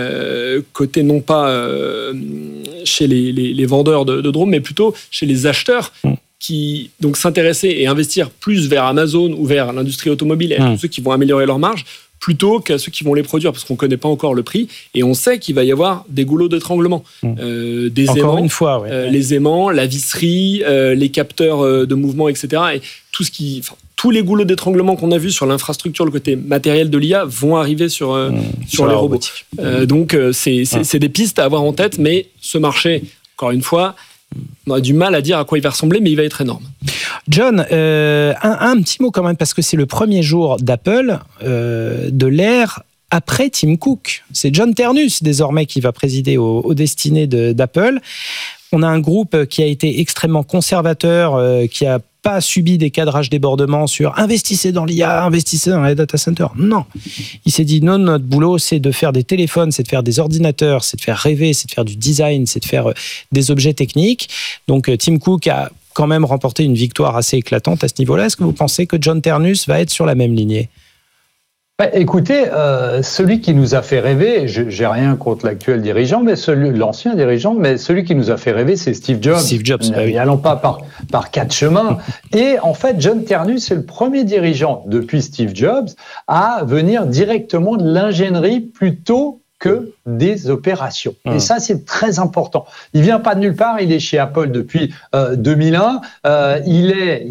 non pas chez les vendeurs de drones, mais plutôt chez les acheteurs qui donc s'intéresser et investir plus vers Amazon ou vers l'industrie automobile et tous ceux qui vont améliorer leur marge, plutôt qu'à ceux qui vont les produire, parce qu'on ne connaît pas encore le prix, et on sait qu'il va y avoir des goulots d'étranglement. Des encore aimants, une fois, les aimants, la visserie, les capteurs de mouvement, etc. Et tous les goulots d'étranglement qu'on a vus sur l'infrastructure, le côté matériel de l'IA, vont arriver sur les robots. Donc, c'est des pistes à avoir en tête, mais ce marché, encore une fois, on a du mal à dire à quoi il va ressembler, mais il va être énorme. John, un petit mot quand même, parce que c'est le premier jour d'Apple, de l'ère après Tim Cook. C'est John Ternus, désormais, qui va présider aux destinées d'Apple. On a un groupe qui a été extrêmement conservateur, qui a pas subi des cadrages débordements sur investissez dans l'IA, investissez dans les data centers. Non. Il s'est dit non, notre boulot, c'est de faire des téléphones, c'est de faire des ordinateurs, c'est de faire rêver, c'est de faire du design, c'est de faire des objets techniques. Donc, Tim Cook a quand même remporté une victoire assez éclatante à ce niveau-là. Est-ce que vous pensez que John Ternus va être sur la même lignée ? Écoutez, celui qui nous a fait rêver, j'ai rien contre l'actuel dirigeant, mais l'ancien dirigeant, mais celui qui nous a fait rêver, c'est Steve Jobs. Steve Jobs, n'y allons pas par quatre chemins. Et en fait, John Ternus est le premier dirigeant depuis Steve Jobs à venir directement de l'ingénierie plutôt que des opérations. Et ça, c'est très important. Il vient pas de nulle part, il est chez Apple depuis 2001. Il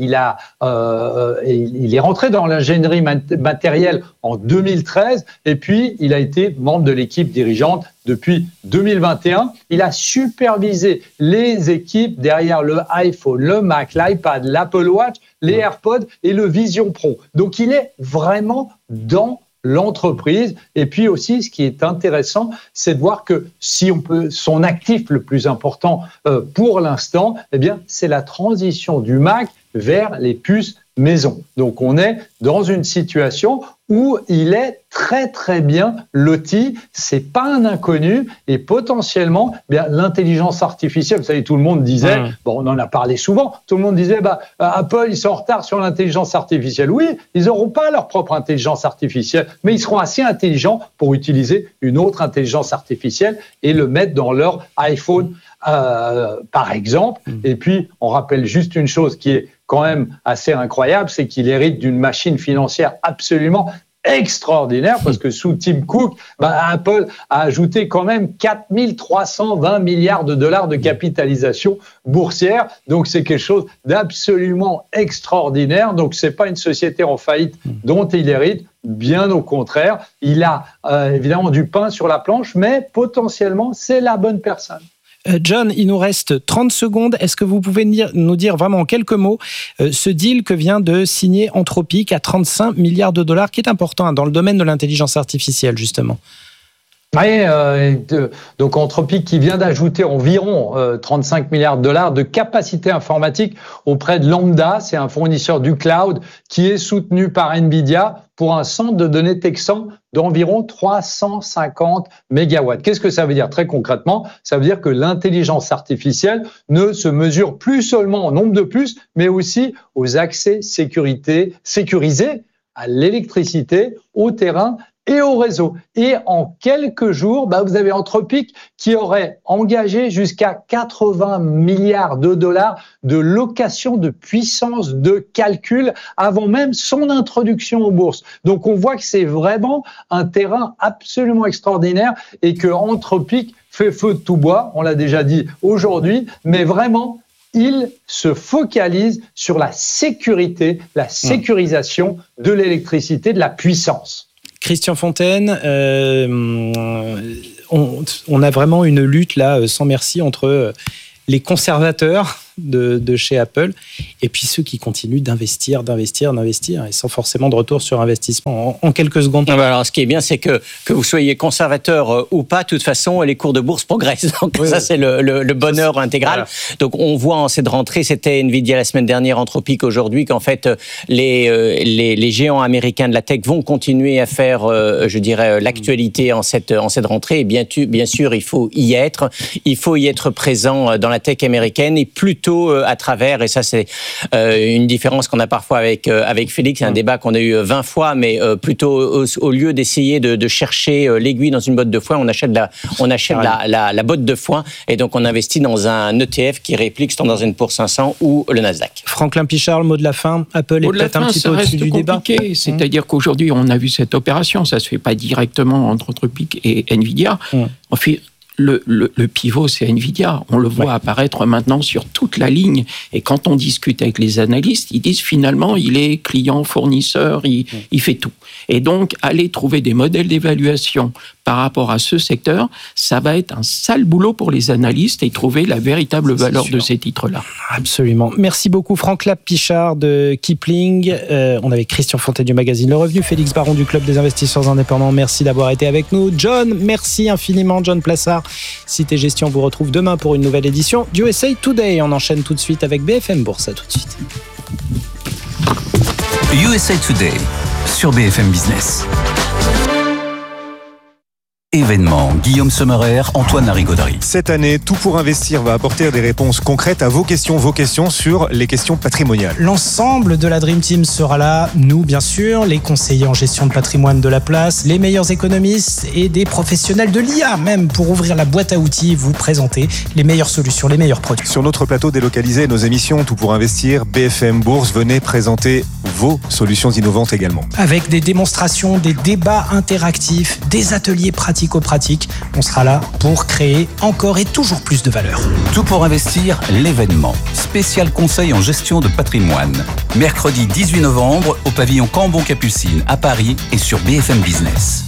est rentré dans l'ingénierie matérielle en 2013 et puis il a été membre de l'équipe dirigeante depuis 2021. Il a supervisé les équipes derrière le iPhone, le Mac, l'iPad, l'Apple Watch, les AirPods et le Vision Pro. Donc, il est vraiment dans l'entreprise. Et puis aussi, ce qui est intéressant, c'est de voir que si on peut, son actif le plus important pour l'instant, eh bien, c'est la transition du Mac vers les puces maison. Donc, on est dans une situation où il est très, très bien loti. C'est pas un inconnu et potentiellement, bien, l'intelligence artificielle, vous savez, tout le monde disait, bon, on en a parlé souvent, tout le monde disait, Apple, ils sont en retard sur l'intelligence artificielle. Oui, ils n'auront pas leur propre intelligence artificielle, mais ils seront assez intelligents pour utiliser une autre intelligence artificielle et le mettre dans leur iPhone, par exemple. Et puis, on rappelle juste une chose qui est quand même assez incroyable, c'est qu'il hérite d'une machine financière absolument extraordinaire, parce que sous Tim Cook, Apple a ajouté quand même 4 320 milliards de dollars de capitalisation boursière. Donc, c'est quelque chose d'absolument extraordinaire. Donc, c'est pas une société en faillite dont il hérite. Bien au contraire, il a évidemment du pain sur la planche, mais potentiellement, c'est la bonne personne. John, il nous reste 30 secondes. Est-ce que vous pouvez nous dire vraiment en quelques mots ce deal que vient de signer Anthropic à 35 milliards de dollars, qui est important dans le domaine de l'intelligence artificielle, justement? Oui, donc Anthropic qui vient d'ajouter environ 35 milliards de dollars de capacité informatique auprès de Lambda, c'est un fournisseur du cloud qui est soutenu par Nvidia pour un centre de données texan d'environ 350 mégawatts. Qu'est-ce que ça veut dire très concrètement? Ça veut dire que l'intelligence artificielle ne se mesure plus seulement en nombre de puces, mais aussi aux accès sécurisés à l'électricité, au terrain et au réseau. Et en quelques jours, vous avez Anthropic qui aurait engagé jusqu'à 80 milliards de dollars de location de puissance de calcul avant même son introduction aux bourses. Donc on voit que c'est vraiment un terrain absolument extraordinaire et que Anthropic fait feu de tout bois, on l'a déjà dit aujourd'hui, mais vraiment il se focalise sur la sécurité, la sécurisation de l'électricité, de la puissance. Christian Fontaine, on a vraiment une lutte là sans merci entre les conservateurs de chez Apple et puis ceux qui continuent d'investir et sans forcément de retour sur investissement. En quelques secondes. Alors, ce qui est bien, c'est que vous soyez conservateur ou pas, de toute façon, les cours de bourse progressent. Donc ça, c'est le bonheur intégral. Voilà. Donc on voit en cette rentrée, c'était Nvidia la semaine dernière, Anthropic aujourd'hui, qu'en fait les géants américains de la tech vont continuer à faire, je dirais, l'actualité en cette rentrée. Et bien sûr, il faut y être présent dans la tech américaine et plutôt à travers, et ça c'est une différence qu'on a parfois avec Félix, c'est un débat qu'on a eu 20 fois, mais plutôt au lieu d'essayer de chercher l'aiguille dans une botte de foin, on achète la botte de foin, et donc on investit dans un ETF qui réplique Standard & Poor's 500 ou le Nasdaq. Franklin Pichard, le mot de la fin, Apple est peut-être un petit peu au-dessus du débat. C'est-à-dire qu'aujourd'hui on a vu cette opération, ça se fait pas directement entre Anthropic et Nvidia. On fait le pivot, c'est Nvidia. On le voit apparaître maintenant sur toute la ligne. Et quand on discute avec les analystes, ils disent finalement, il est client, fournisseur, il fait tout. Et donc, aller trouver des modèles d'évaluation par rapport à ce secteur, ça va être un sale boulot pour les analystes et trouver la véritable valeur de ces titres-là. Absolument. Merci beaucoup, Franklin Pichard de Kipling. On avait Christian Fontaine du magazine Le Revenu, Félix Baron du Club des investisseurs indépendants. Merci d'avoir été avec nous. John, merci infiniment, John Plassard. Cité Gestion vous retrouve demain pour une nouvelle édition d'USA Today. On enchaîne tout de suite avec BFM Bourse. À tout de suite. USA Today sur BFM Business. Événement, Guillaume Sommerer, Antoine Larigauderie. Cette année, Tout pour investir va apporter des réponses concrètes à vos questions sur les questions patrimoniales. L'ensemble de la Dream Team sera là, nous bien sûr, les conseillers en gestion de patrimoine de la place, les meilleurs économistes et des professionnels de l'IA même pour ouvrir la boîte à outils, vous présenter les meilleures solutions, les meilleurs produits. Sur notre plateau délocalisé, nos émissions Tout pour investir, BFM Bourse, venez présenter vos solutions innovantes également. Avec des démonstrations, des débats interactifs, des ateliers pratico-pratiques, on sera là pour créer encore et toujours plus de valeur. Tout pour investir, l'événement. Spécial conseil en gestion de patrimoine. Mercredi 18 novembre au pavillon Cambon-Capucine à Paris et sur BFM Business.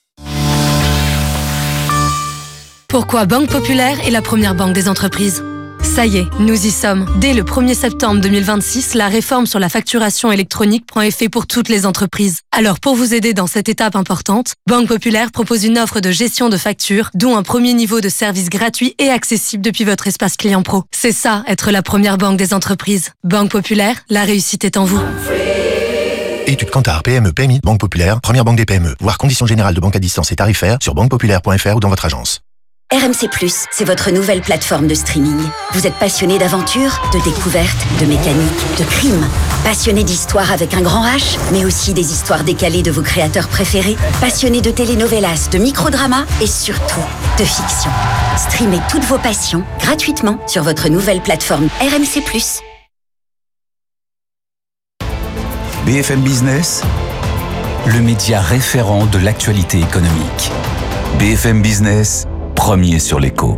Pourquoi Banque Populaire est la première banque des entreprises ? Ça y est, nous y sommes. Dès le 1er septembre 2026, la réforme sur la facturation électronique prend effet pour toutes les entreprises. Alors pour vous aider dans cette étape importante, Banque Populaire propose une offre de gestion de factures, dont un premier niveau de service gratuit et accessible depuis votre espace client pro. C'est ça, être la première banque des entreprises. Banque Populaire, la réussite est en vous. Étude Kantar, PME, PMI, Banque Populaire, première banque des PME. Voir conditions générales de banque à distance et tarifaires sur banquepopulaire.fr ou dans votre agence. RMC+, c'est votre nouvelle plateforme de streaming. Vous êtes passionné d'aventure, de découverte, de mécanique, de crime. Passionné d'histoire avec un grand H, mais aussi des histoires décalées de vos créateurs préférés. Passionné de telenovelas, de microdramas et surtout de fiction. Streamez toutes vos passions gratuitement sur votre nouvelle plateforme RMC+. BFM Business, le média référent de l'actualité économique. BFM Business, premier sur l'écho.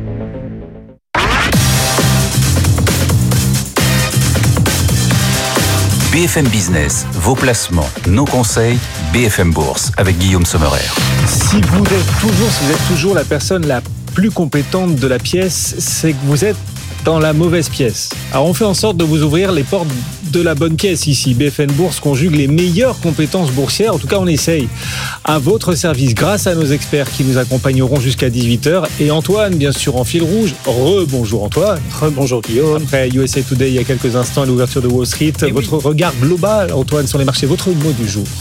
BFM Business, vos placements, nos conseils, BFM Bourse avec Guillaume Sommerer. Si vous êtes toujours la personne la plus compétente de la pièce, c'est que vous êtes dans la mauvaise pièce. Alors on fait en sorte de vous ouvrir les portes de la bonne pièce ici. BFM Bourse conjugue les meilleures compétences boursières. En tout cas, on essaye. À votre service, grâce à nos experts qui nous accompagneront jusqu'à 18h. Et Antoine, bien sûr, en fil rouge. Rebonjour Antoine. Rebonjour Guillaume. Après USA Today, il y a quelques instants, à l'ouverture de Wall Street. Votre regard global, Antoine, sur les marchés. Votre mot du jour.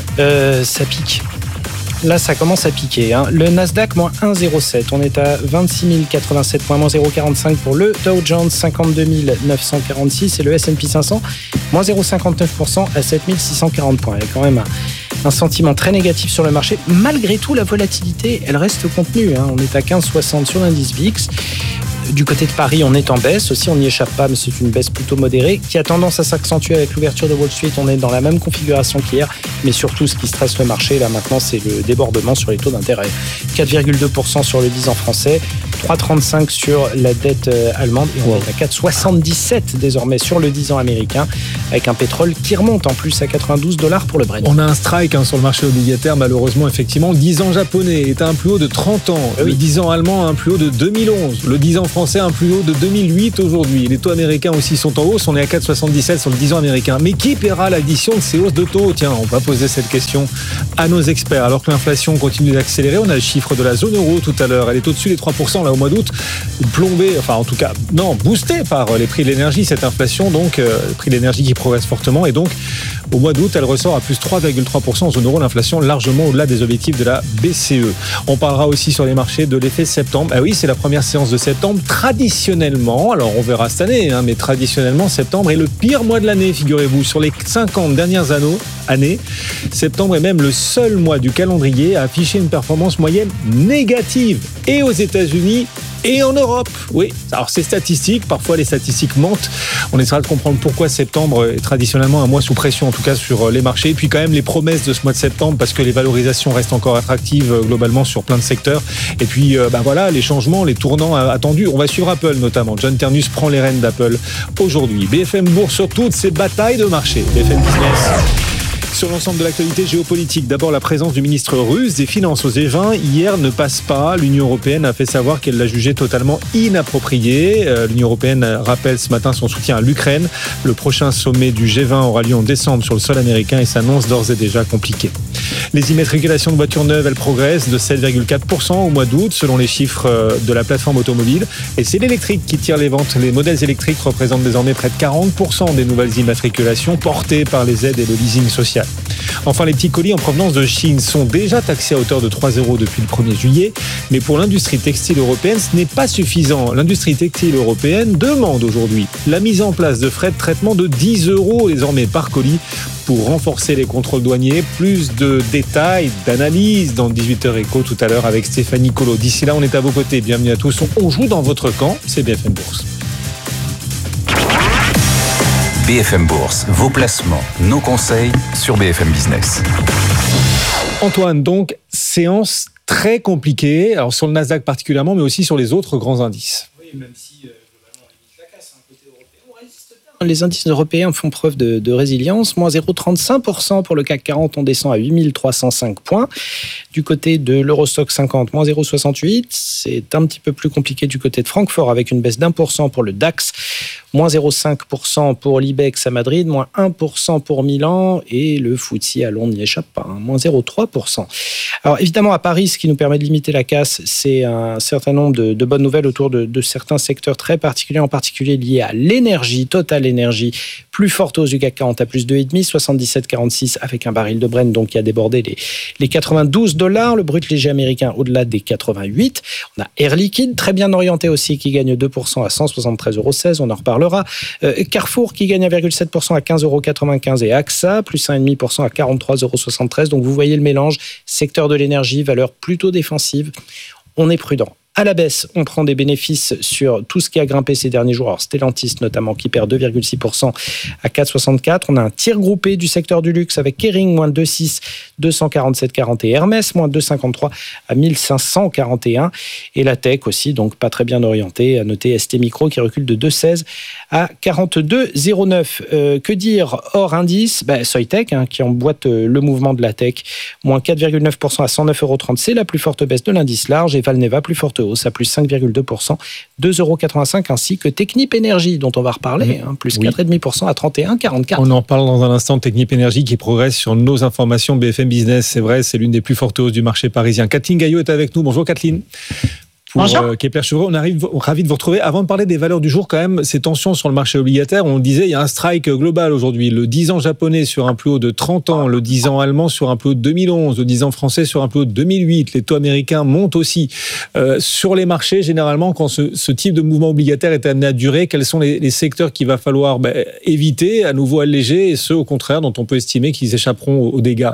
Ça pique. Là, ça commence à piquer. Le Nasdaq, moins 1,07. On est à 26 087 points, moins 0,45 pour le Dow Jones, 52 946. Et le S&P 500, moins 0,59% à 7 640 points. Il y a quand même un sentiment très négatif sur le marché. Malgré tout, la volatilité, elle reste contenue. On est à 15,60 sur l'indice VIX. Du côté de Paris, on est en baisse aussi, on n'y échappe pas, mais c'est une baisse plutôt modérée qui a tendance à s'accentuer avec l'ouverture de Wall Street. On est dans la même configuration qu'hier, mais surtout ce qui stresse le marché là maintenant, c'est le débordement sur les taux d'intérêt. 4,2% sur le 10 ans français, 3,35 sur la dette allemande et on est à 4,77 désormais sur le 10 ans américain, avec un pétrole qui remonte en plus à $92 pour le Brent. On a un strike sur le marché obligataire, malheureusement, effectivement. Le 10 ans japonais est à un plus haut de 30 ans, le 10 ans allemand à un plus haut de 2011, le 10 ans français un plus haut de 2008 aujourd'hui. Les taux américains aussi sont en hausse. On est à 4,77 sur le 10 ans américain. Mais qui paiera l'addition de ces hausses de taux? Tiens, on va poser cette question à nos experts. Alors que l'inflation continue d'accélérer, on a le chiffre de la zone euro tout à l'heure. Elle est au-dessus des 3% là au mois d'août. Plombée, enfin en tout cas, non, boostée par les prix de l'énergie, cette inflation. Donc, le prix de l'énergie qui progresse fortement. Et donc, au mois d'août, elle ressort à plus 3,3% en zone euro. L'inflation largement au-delà des objectifs de la BCE. On parlera aussi sur les marchés de l'effet septembre. Ah oui, c'est la première séance de septembre. Traditionnellement, alors on verra cette année, mais traditionnellement, septembre est le pire mois de l'année, figurez-vous. Sur les 50 dernières années, septembre est même le seul mois du calendrier à afficher une performance moyenne négative. Et aux États-Unis, et en Europe. Oui, alors c'est statistique, parfois les statistiques mentent. On essaiera de comprendre pourquoi septembre est traditionnellement un mois sous pression, en tout cas sur les marchés. Et puis quand même les promesses de ce mois de septembre, parce que les valorisations restent encore attractives globalement sur plein de secteurs. Et puis voilà, les changements, les tournants attendus. On va suivre Apple notamment. John Ternus prend les rênes d'Apple aujourd'hui. BFM Bourse sur toutes ces batailles de marché. BFM Business. Sur l'ensemble de l'actualité géopolitique, d'abord la présence du ministre russe des Finances au G20 hier ne passe pas. L'Union européenne a fait savoir qu'elle l'a jugé totalement inapproprié. L'Union européenne rappelle ce matin son soutien à l'Ukraine. Le prochain sommet du G20 aura lieu en décembre sur le sol américain et s'annonce d'ores et déjà compliqué. Les immatriculations de voitures neuves, elles progressent de 7,4% au mois d'août selon les chiffres de la plateforme automobile. Et c'est l'électrique qui tire les ventes. Les modèles électriques représentent désormais près de 40% des nouvelles immatriculations portées par les aides et le leasing social. Enfin, les petits colis en provenance de Chine sont déjà taxés à hauteur de 3 € depuis le 1er juillet. Mais pour l'industrie textile européenne, ce n'est pas suffisant. L'industrie textile européenne demande aujourd'hui la mise en place de frais de traitement de 10 € désormais par colis pour renforcer les contrôles douaniers. Plus de détails, d'analyses dans 18h Éco tout à l'heure avec Stéphanie Colo. D'ici là, on est à vos côtés. Bienvenue à tous. On joue dans votre camp. C'est BFM Bourse. BFM Bourse, vos placements, nos conseils sur BFM Business. Antoine, donc, séance très compliquée, alors sur le Nasdaq particulièrement, mais aussi sur les autres grands indices. Oui, même si globalement on limite la casse côté européen, on résiste bien. Les indices européens font preuve de résilience, moins 0,35% pour le CAC 40, on descend à 8305 points. Du côté de l'Eurostoxx 50, moins 0,68. C'est un petit peu plus compliqué du côté de Francfort avec une baisse d'1% pour le DAX, moins 0,5% pour l'IBEX à Madrid, moins 1% pour Milan et le FTSE à Londres n'y échappe pas, moins 0,3%. Alors évidemment à Paris, ce qui nous permet de limiter la casse, c'est un certain nombre de bonnes nouvelles autour de certains secteurs très particuliers, en particulier liés à l'énergie, Total Énergie, plus forte hausse du CAC 40 à plus 2,5, 77,46 avec un baril de Brent donc qui a débordé les $92, le brut léger américain au-delà des 88. On a Air Liquide, très bien orienté aussi, qui gagne 2% à 173,16 €, on en reparlera. Carrefour qui gagne 1,7% à 15,95 € et AXA, plus 1,5% à 43,73 €. Donc vous voyez le mélange, secteur de l'énergie, valeur plutôt défensive. On est prudent. À la baisse, on prend des bénéfices sur tout ce qui a grimpé ces derniers jours. Alors Stellantis notamment qui perd 2,6% à 4,64. On a un tir groupé du secteur du luxe avec Kering, moins 2,6, 247,40 et Hermès, moins 2,53 à 1541. Et la tech aussi, donc pas très bien orientée. À noter ST Micro qui recule de 2,16 à 42,09. Que dire hors indice? Soitec qui emboîte le mouvement de la tech, moins 4,9% à 109,30 €. C'est la plus forte baisse de l'indice large et Valneva plus forte hausse hausse à plus 5,2%, 2,85 €, ainsi que Technip Énergie, dont on va reparler, plus 4,5% à 31,44. On en parle dans un instant. Technip Énergie qui progresse sur nos informations BFM Business. C'est vrai, c'est l'une des plus fortes hausses du marché parisien. Kathleen Gaillot est avec nous. Bonjour Kathleen. Pour Kepler Chevreux, on arrive ravi de vous retrouver. Avant de parler des valeurs du jour, quand même, ces tensions sur le marché obligataire, on le disait, il y a un strike global aujourd'hui. Le 10 ans japonais sur un plus haut de 30 ans, le 10 ans allemand sur un plus haut de 2011, le 10 ans français sur un plus haut de 2008. Les taux américains montent aussi. Sur les marchés, généralement, quand ce type de mouvement obligataire est amené à durer, quels sont les secteurs qu'il va falloir éviter, à nouveau alléger, et ceux, au contraire, dont on peut estimer qu'ils échapperont aux dégâts?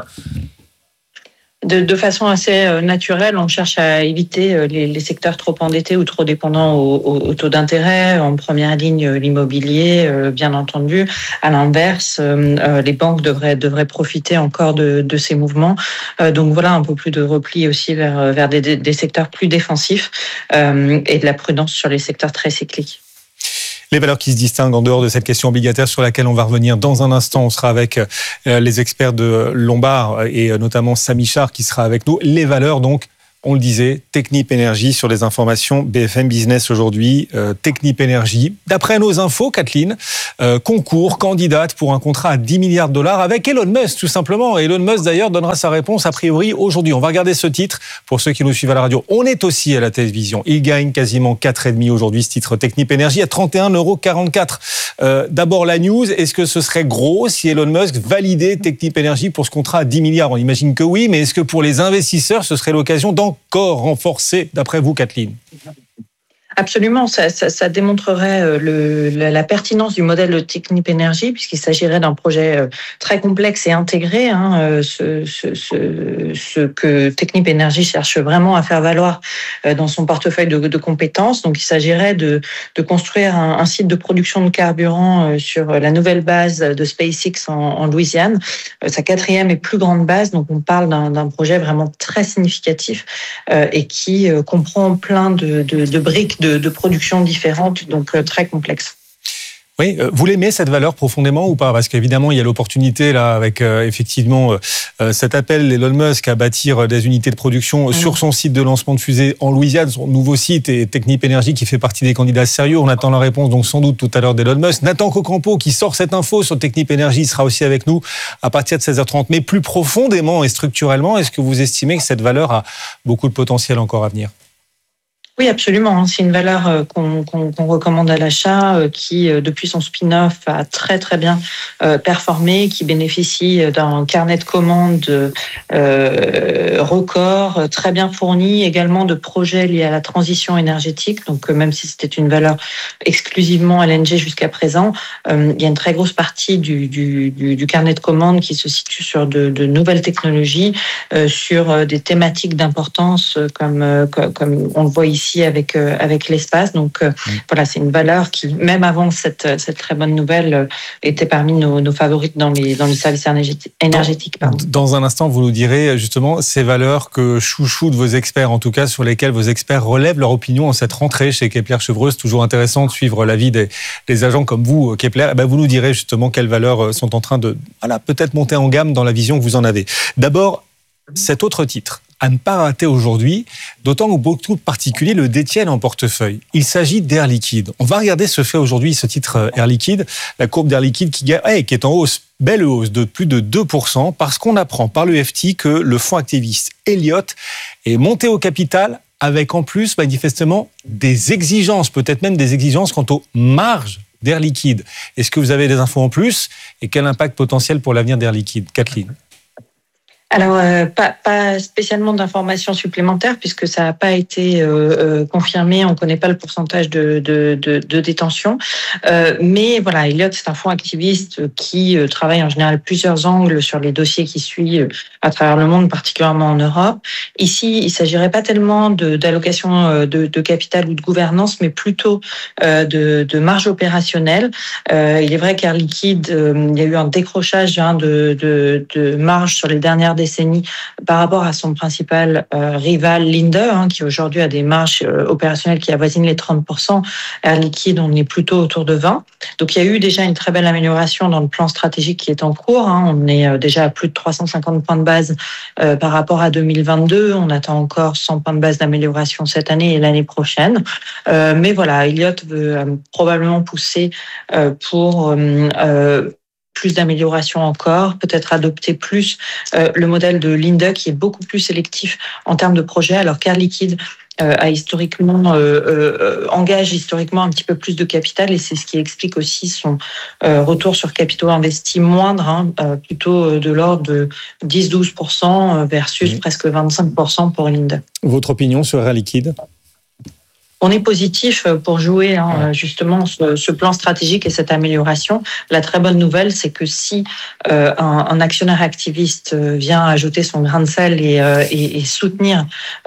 De façon assez naturelle, on cherche à éviter les secteurs trop endettés ou trop dépendants au taux d'intérêt. En première ligne, l'immobilier, bien entendu. À l'inverse, les banques devraient profiter encore de ces mouvements. Donc voilà, un peu plus de repli aussi vers des secteurs plus défensifs et de la prudence sur les secteurs très cycliques. Les valeurs qui se distinguent en dehors de cette question obligataire sur laquelle on va revenir dans un instant. On sera avec les experts de Lombard et notamment Samy Char qui sera avec nous. Les valeurs donc, on le disait, Technip Énergie sur les informations BFM Business aujourd'hui. Technip Énergie, d'après nos infos, Kathleen, concours, candidate pour un contrat à 10 milliards de dollars avec Elon Musk, tout simplement. Elon Musk, d'ailleurs, donnera sa réponse a priori aujourd'hui. On va regarder ce titre pour ceux qui nous suivent à la radio. On est aussi à la télévision. Il gagne quasiment 4,5 aujourd'hui, ce titre Technip Énergie, à 31,44 €. D'abord, la news. Est-ce que ce serait gros si Elon Musk validait Technip Énergie pour ce contrat à 10 milliards? On imagine que oui, mais est-ce que pour les investisseurs, ce serait l'occasion d'encore renforcer, d'après vous, Kathleen? Absolument, ça démontrerait la pertinence du modèle de Technip Énergie, puisqu'il s'agirait d'un projet très complexe et intégré. Ce que Technip Énergie cherche vraiment à faire valoir dans son portefeuille de compétences. Donc, il s'agirait de construire un site de production de carburant sur la nouvelle base de SpaceX en Louisiane, sa 4e et plus grande base. Donc, on parle d'un projet vraiment très significatif et qui comprend plein de briques de production différentes, donc très complexes. Oui, vous l'aimez cette valeur profondément ou pas? Parce qu'évidemment, il y a l'opportunité là avec effectivement cet appel d'Elon Musk à bâtir des unités de production sur son site de lancement de fusée en Louisiane, son nouveau site, et Technip Énergie qui fait partie des candidats sérieux. On attend la réponse donc sans doute tout à l'heure d'Elon Musk. Nathan Cocampo qui sort cette info sur Technip Énergie sera aussi avec nous à partir de 16h30. Mais plus profondément et structurellement, est-ce que vous estimez que cette valeur a beaucoup de potentiel encore à venir? Oui, absolument. C'est une valeur qu'on recommande à l'achat, qui, depuis son spin-off, a très très bien performé, qui bénéficie d'un carnet de commandes record, très bien fourni, également de projets liés à la transition énergétique. Donc, même si c'était une valeur exclusivement LNG jusqu'à présent, il y a une très grosse partie du carnet de commandes qui se situe sur de nouvelles technologies, sur des thématiques d'importance comme on le voit ici avec l'espace. Donc voilà, c'est une valeur qui, même avant cette très bonne nouvelle, était parmi nos favorites dans les services énergétiques. Dans un instant, vous nous direz justement ces valeurs que chouchoutent vos experts, en tout cas sur lesquelles vos experts relèvent leur opinion en cette rentrée chez Kepler Chevreux. C'est toujours intéressant de suivre l'avis des agents comme vous, Kepler. Et vous nous direz justement quelles valeurs sont en train de peut-être monter en gamme dans la vision que vous en avez. D'abord, cet autre titre à ne pas rater aujourd'hui, d'autant que beaucoup de particuliers le détiennent en portefeuille. Il s'agit d'Air Liquide. On va regarder ce fait aujourd'hui, ce titre Air Liquide, la courbe d'Air Liquide qui est en hausse, belle hausse de plus de 2%, parce qu'on apprend par le FT que le fonds activiste Elliott est monté au capital avec en plus manifestement des exigences, peut-être même des exigences quant aux marges d'Air Liquide. Est-ce que vous avez des infos en plus et quel impact potentiel pour l'avenir d'Air Liquide? Kathleen? Alors, pas spécialement d'informations supplémentaires puisque ça n'a pas été confirmé. On ne connaît pas le pourcentage de détention. Mais voilà, Elliott, c'est un fonds activiste qui travaille en général plusieurs angles sur les dossiers qui suivent à travers le monde, particulièrement en Europe. Ici, il ne s'agirait pas tellement d'allocation de capital ou de gouvernance, mais plutôt de marge opérationnelle. Il est vrai qu'Air Liquide, il y a eu un décrochage de marge sur les dernières décennies décennie par rapport à son principal rival Linde, qui aujourd'hui a des marges opérationnelles qui avoisinent les 30%. Air Liquide, on est plutôt autour de 20%. Donc il y a eu déjà une très belle amélioration dans le plan stratégique qui est en cours. On est déjà à plus de 350 points de base par rapport à 2022. On attend encore 100 points de base d'amélioration cette année et l'année prochaine. Mais voilà, Elliott veut probablement pousser pour plus d'amélioration encore, peut-être adopter plus le modèle de Linde qui est beaucoup plus sélectif en termes de projet, alors qu'Air Liquide engage historiquement un petit peu plus de capital, et c'est ce qui explique aussi son retour sur capitaux investis moindre, plutôt de l'ordre de 10-12% versus presque 25% pour Linde. Votre opinion sur Air Liquide ? On est positif pour jouer justement ce plan stratégique et cette amélioration. La très bonne nouvelle, c'est que si un actionnaire activiste vient ajouter son grain de sel et soutenir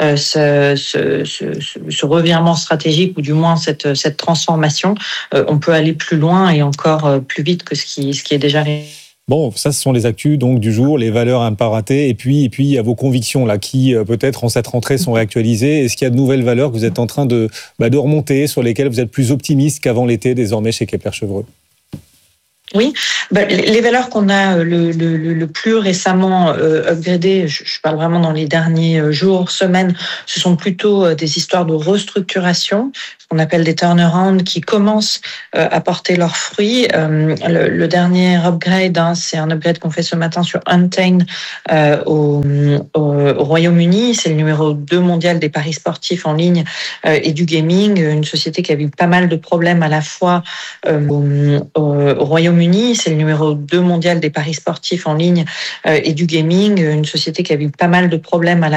ce revirement stratégique, ou du moins cette transformation, on peut aller plus loin et encore plus vite que ce qui est déjà réalisé. Bon, ça, ce sont les actus donc du jour, les valeurs à ne pas rater. Et puis, il y a vos convictions là qui peut-être en cette rentrée sont réactualisées. Est-ce qu'il y a de nouvelles valeurs que vous êtes en train de remonter, sur lesquelles vous êtes plus optimiste qu'avant l'été désormais chez Kepler Chevreux ? Oui, les valeurs qu'on a le plus récemment upgradées, je parle vraiment dans les derniers jours, semaines, ce sont plutôt des histoires de restructuration, ce qu'on appelle des turnarounds, qui commencent à porter leurs fruits. Le dernier upgrade, c'est un upgrade qu'on fait ce matin sur Untamed au Royaume-Uni. C'est le numéro 2 mondial des paris sportifs en ligne et du gaming, une société qui a eu pas mal de problèmes à la fois au Royaume-Uni. C'est le numéro 2 mondial des paris sportifs en ligne et du gaming, une société qui a eu pas mal de problèmes à la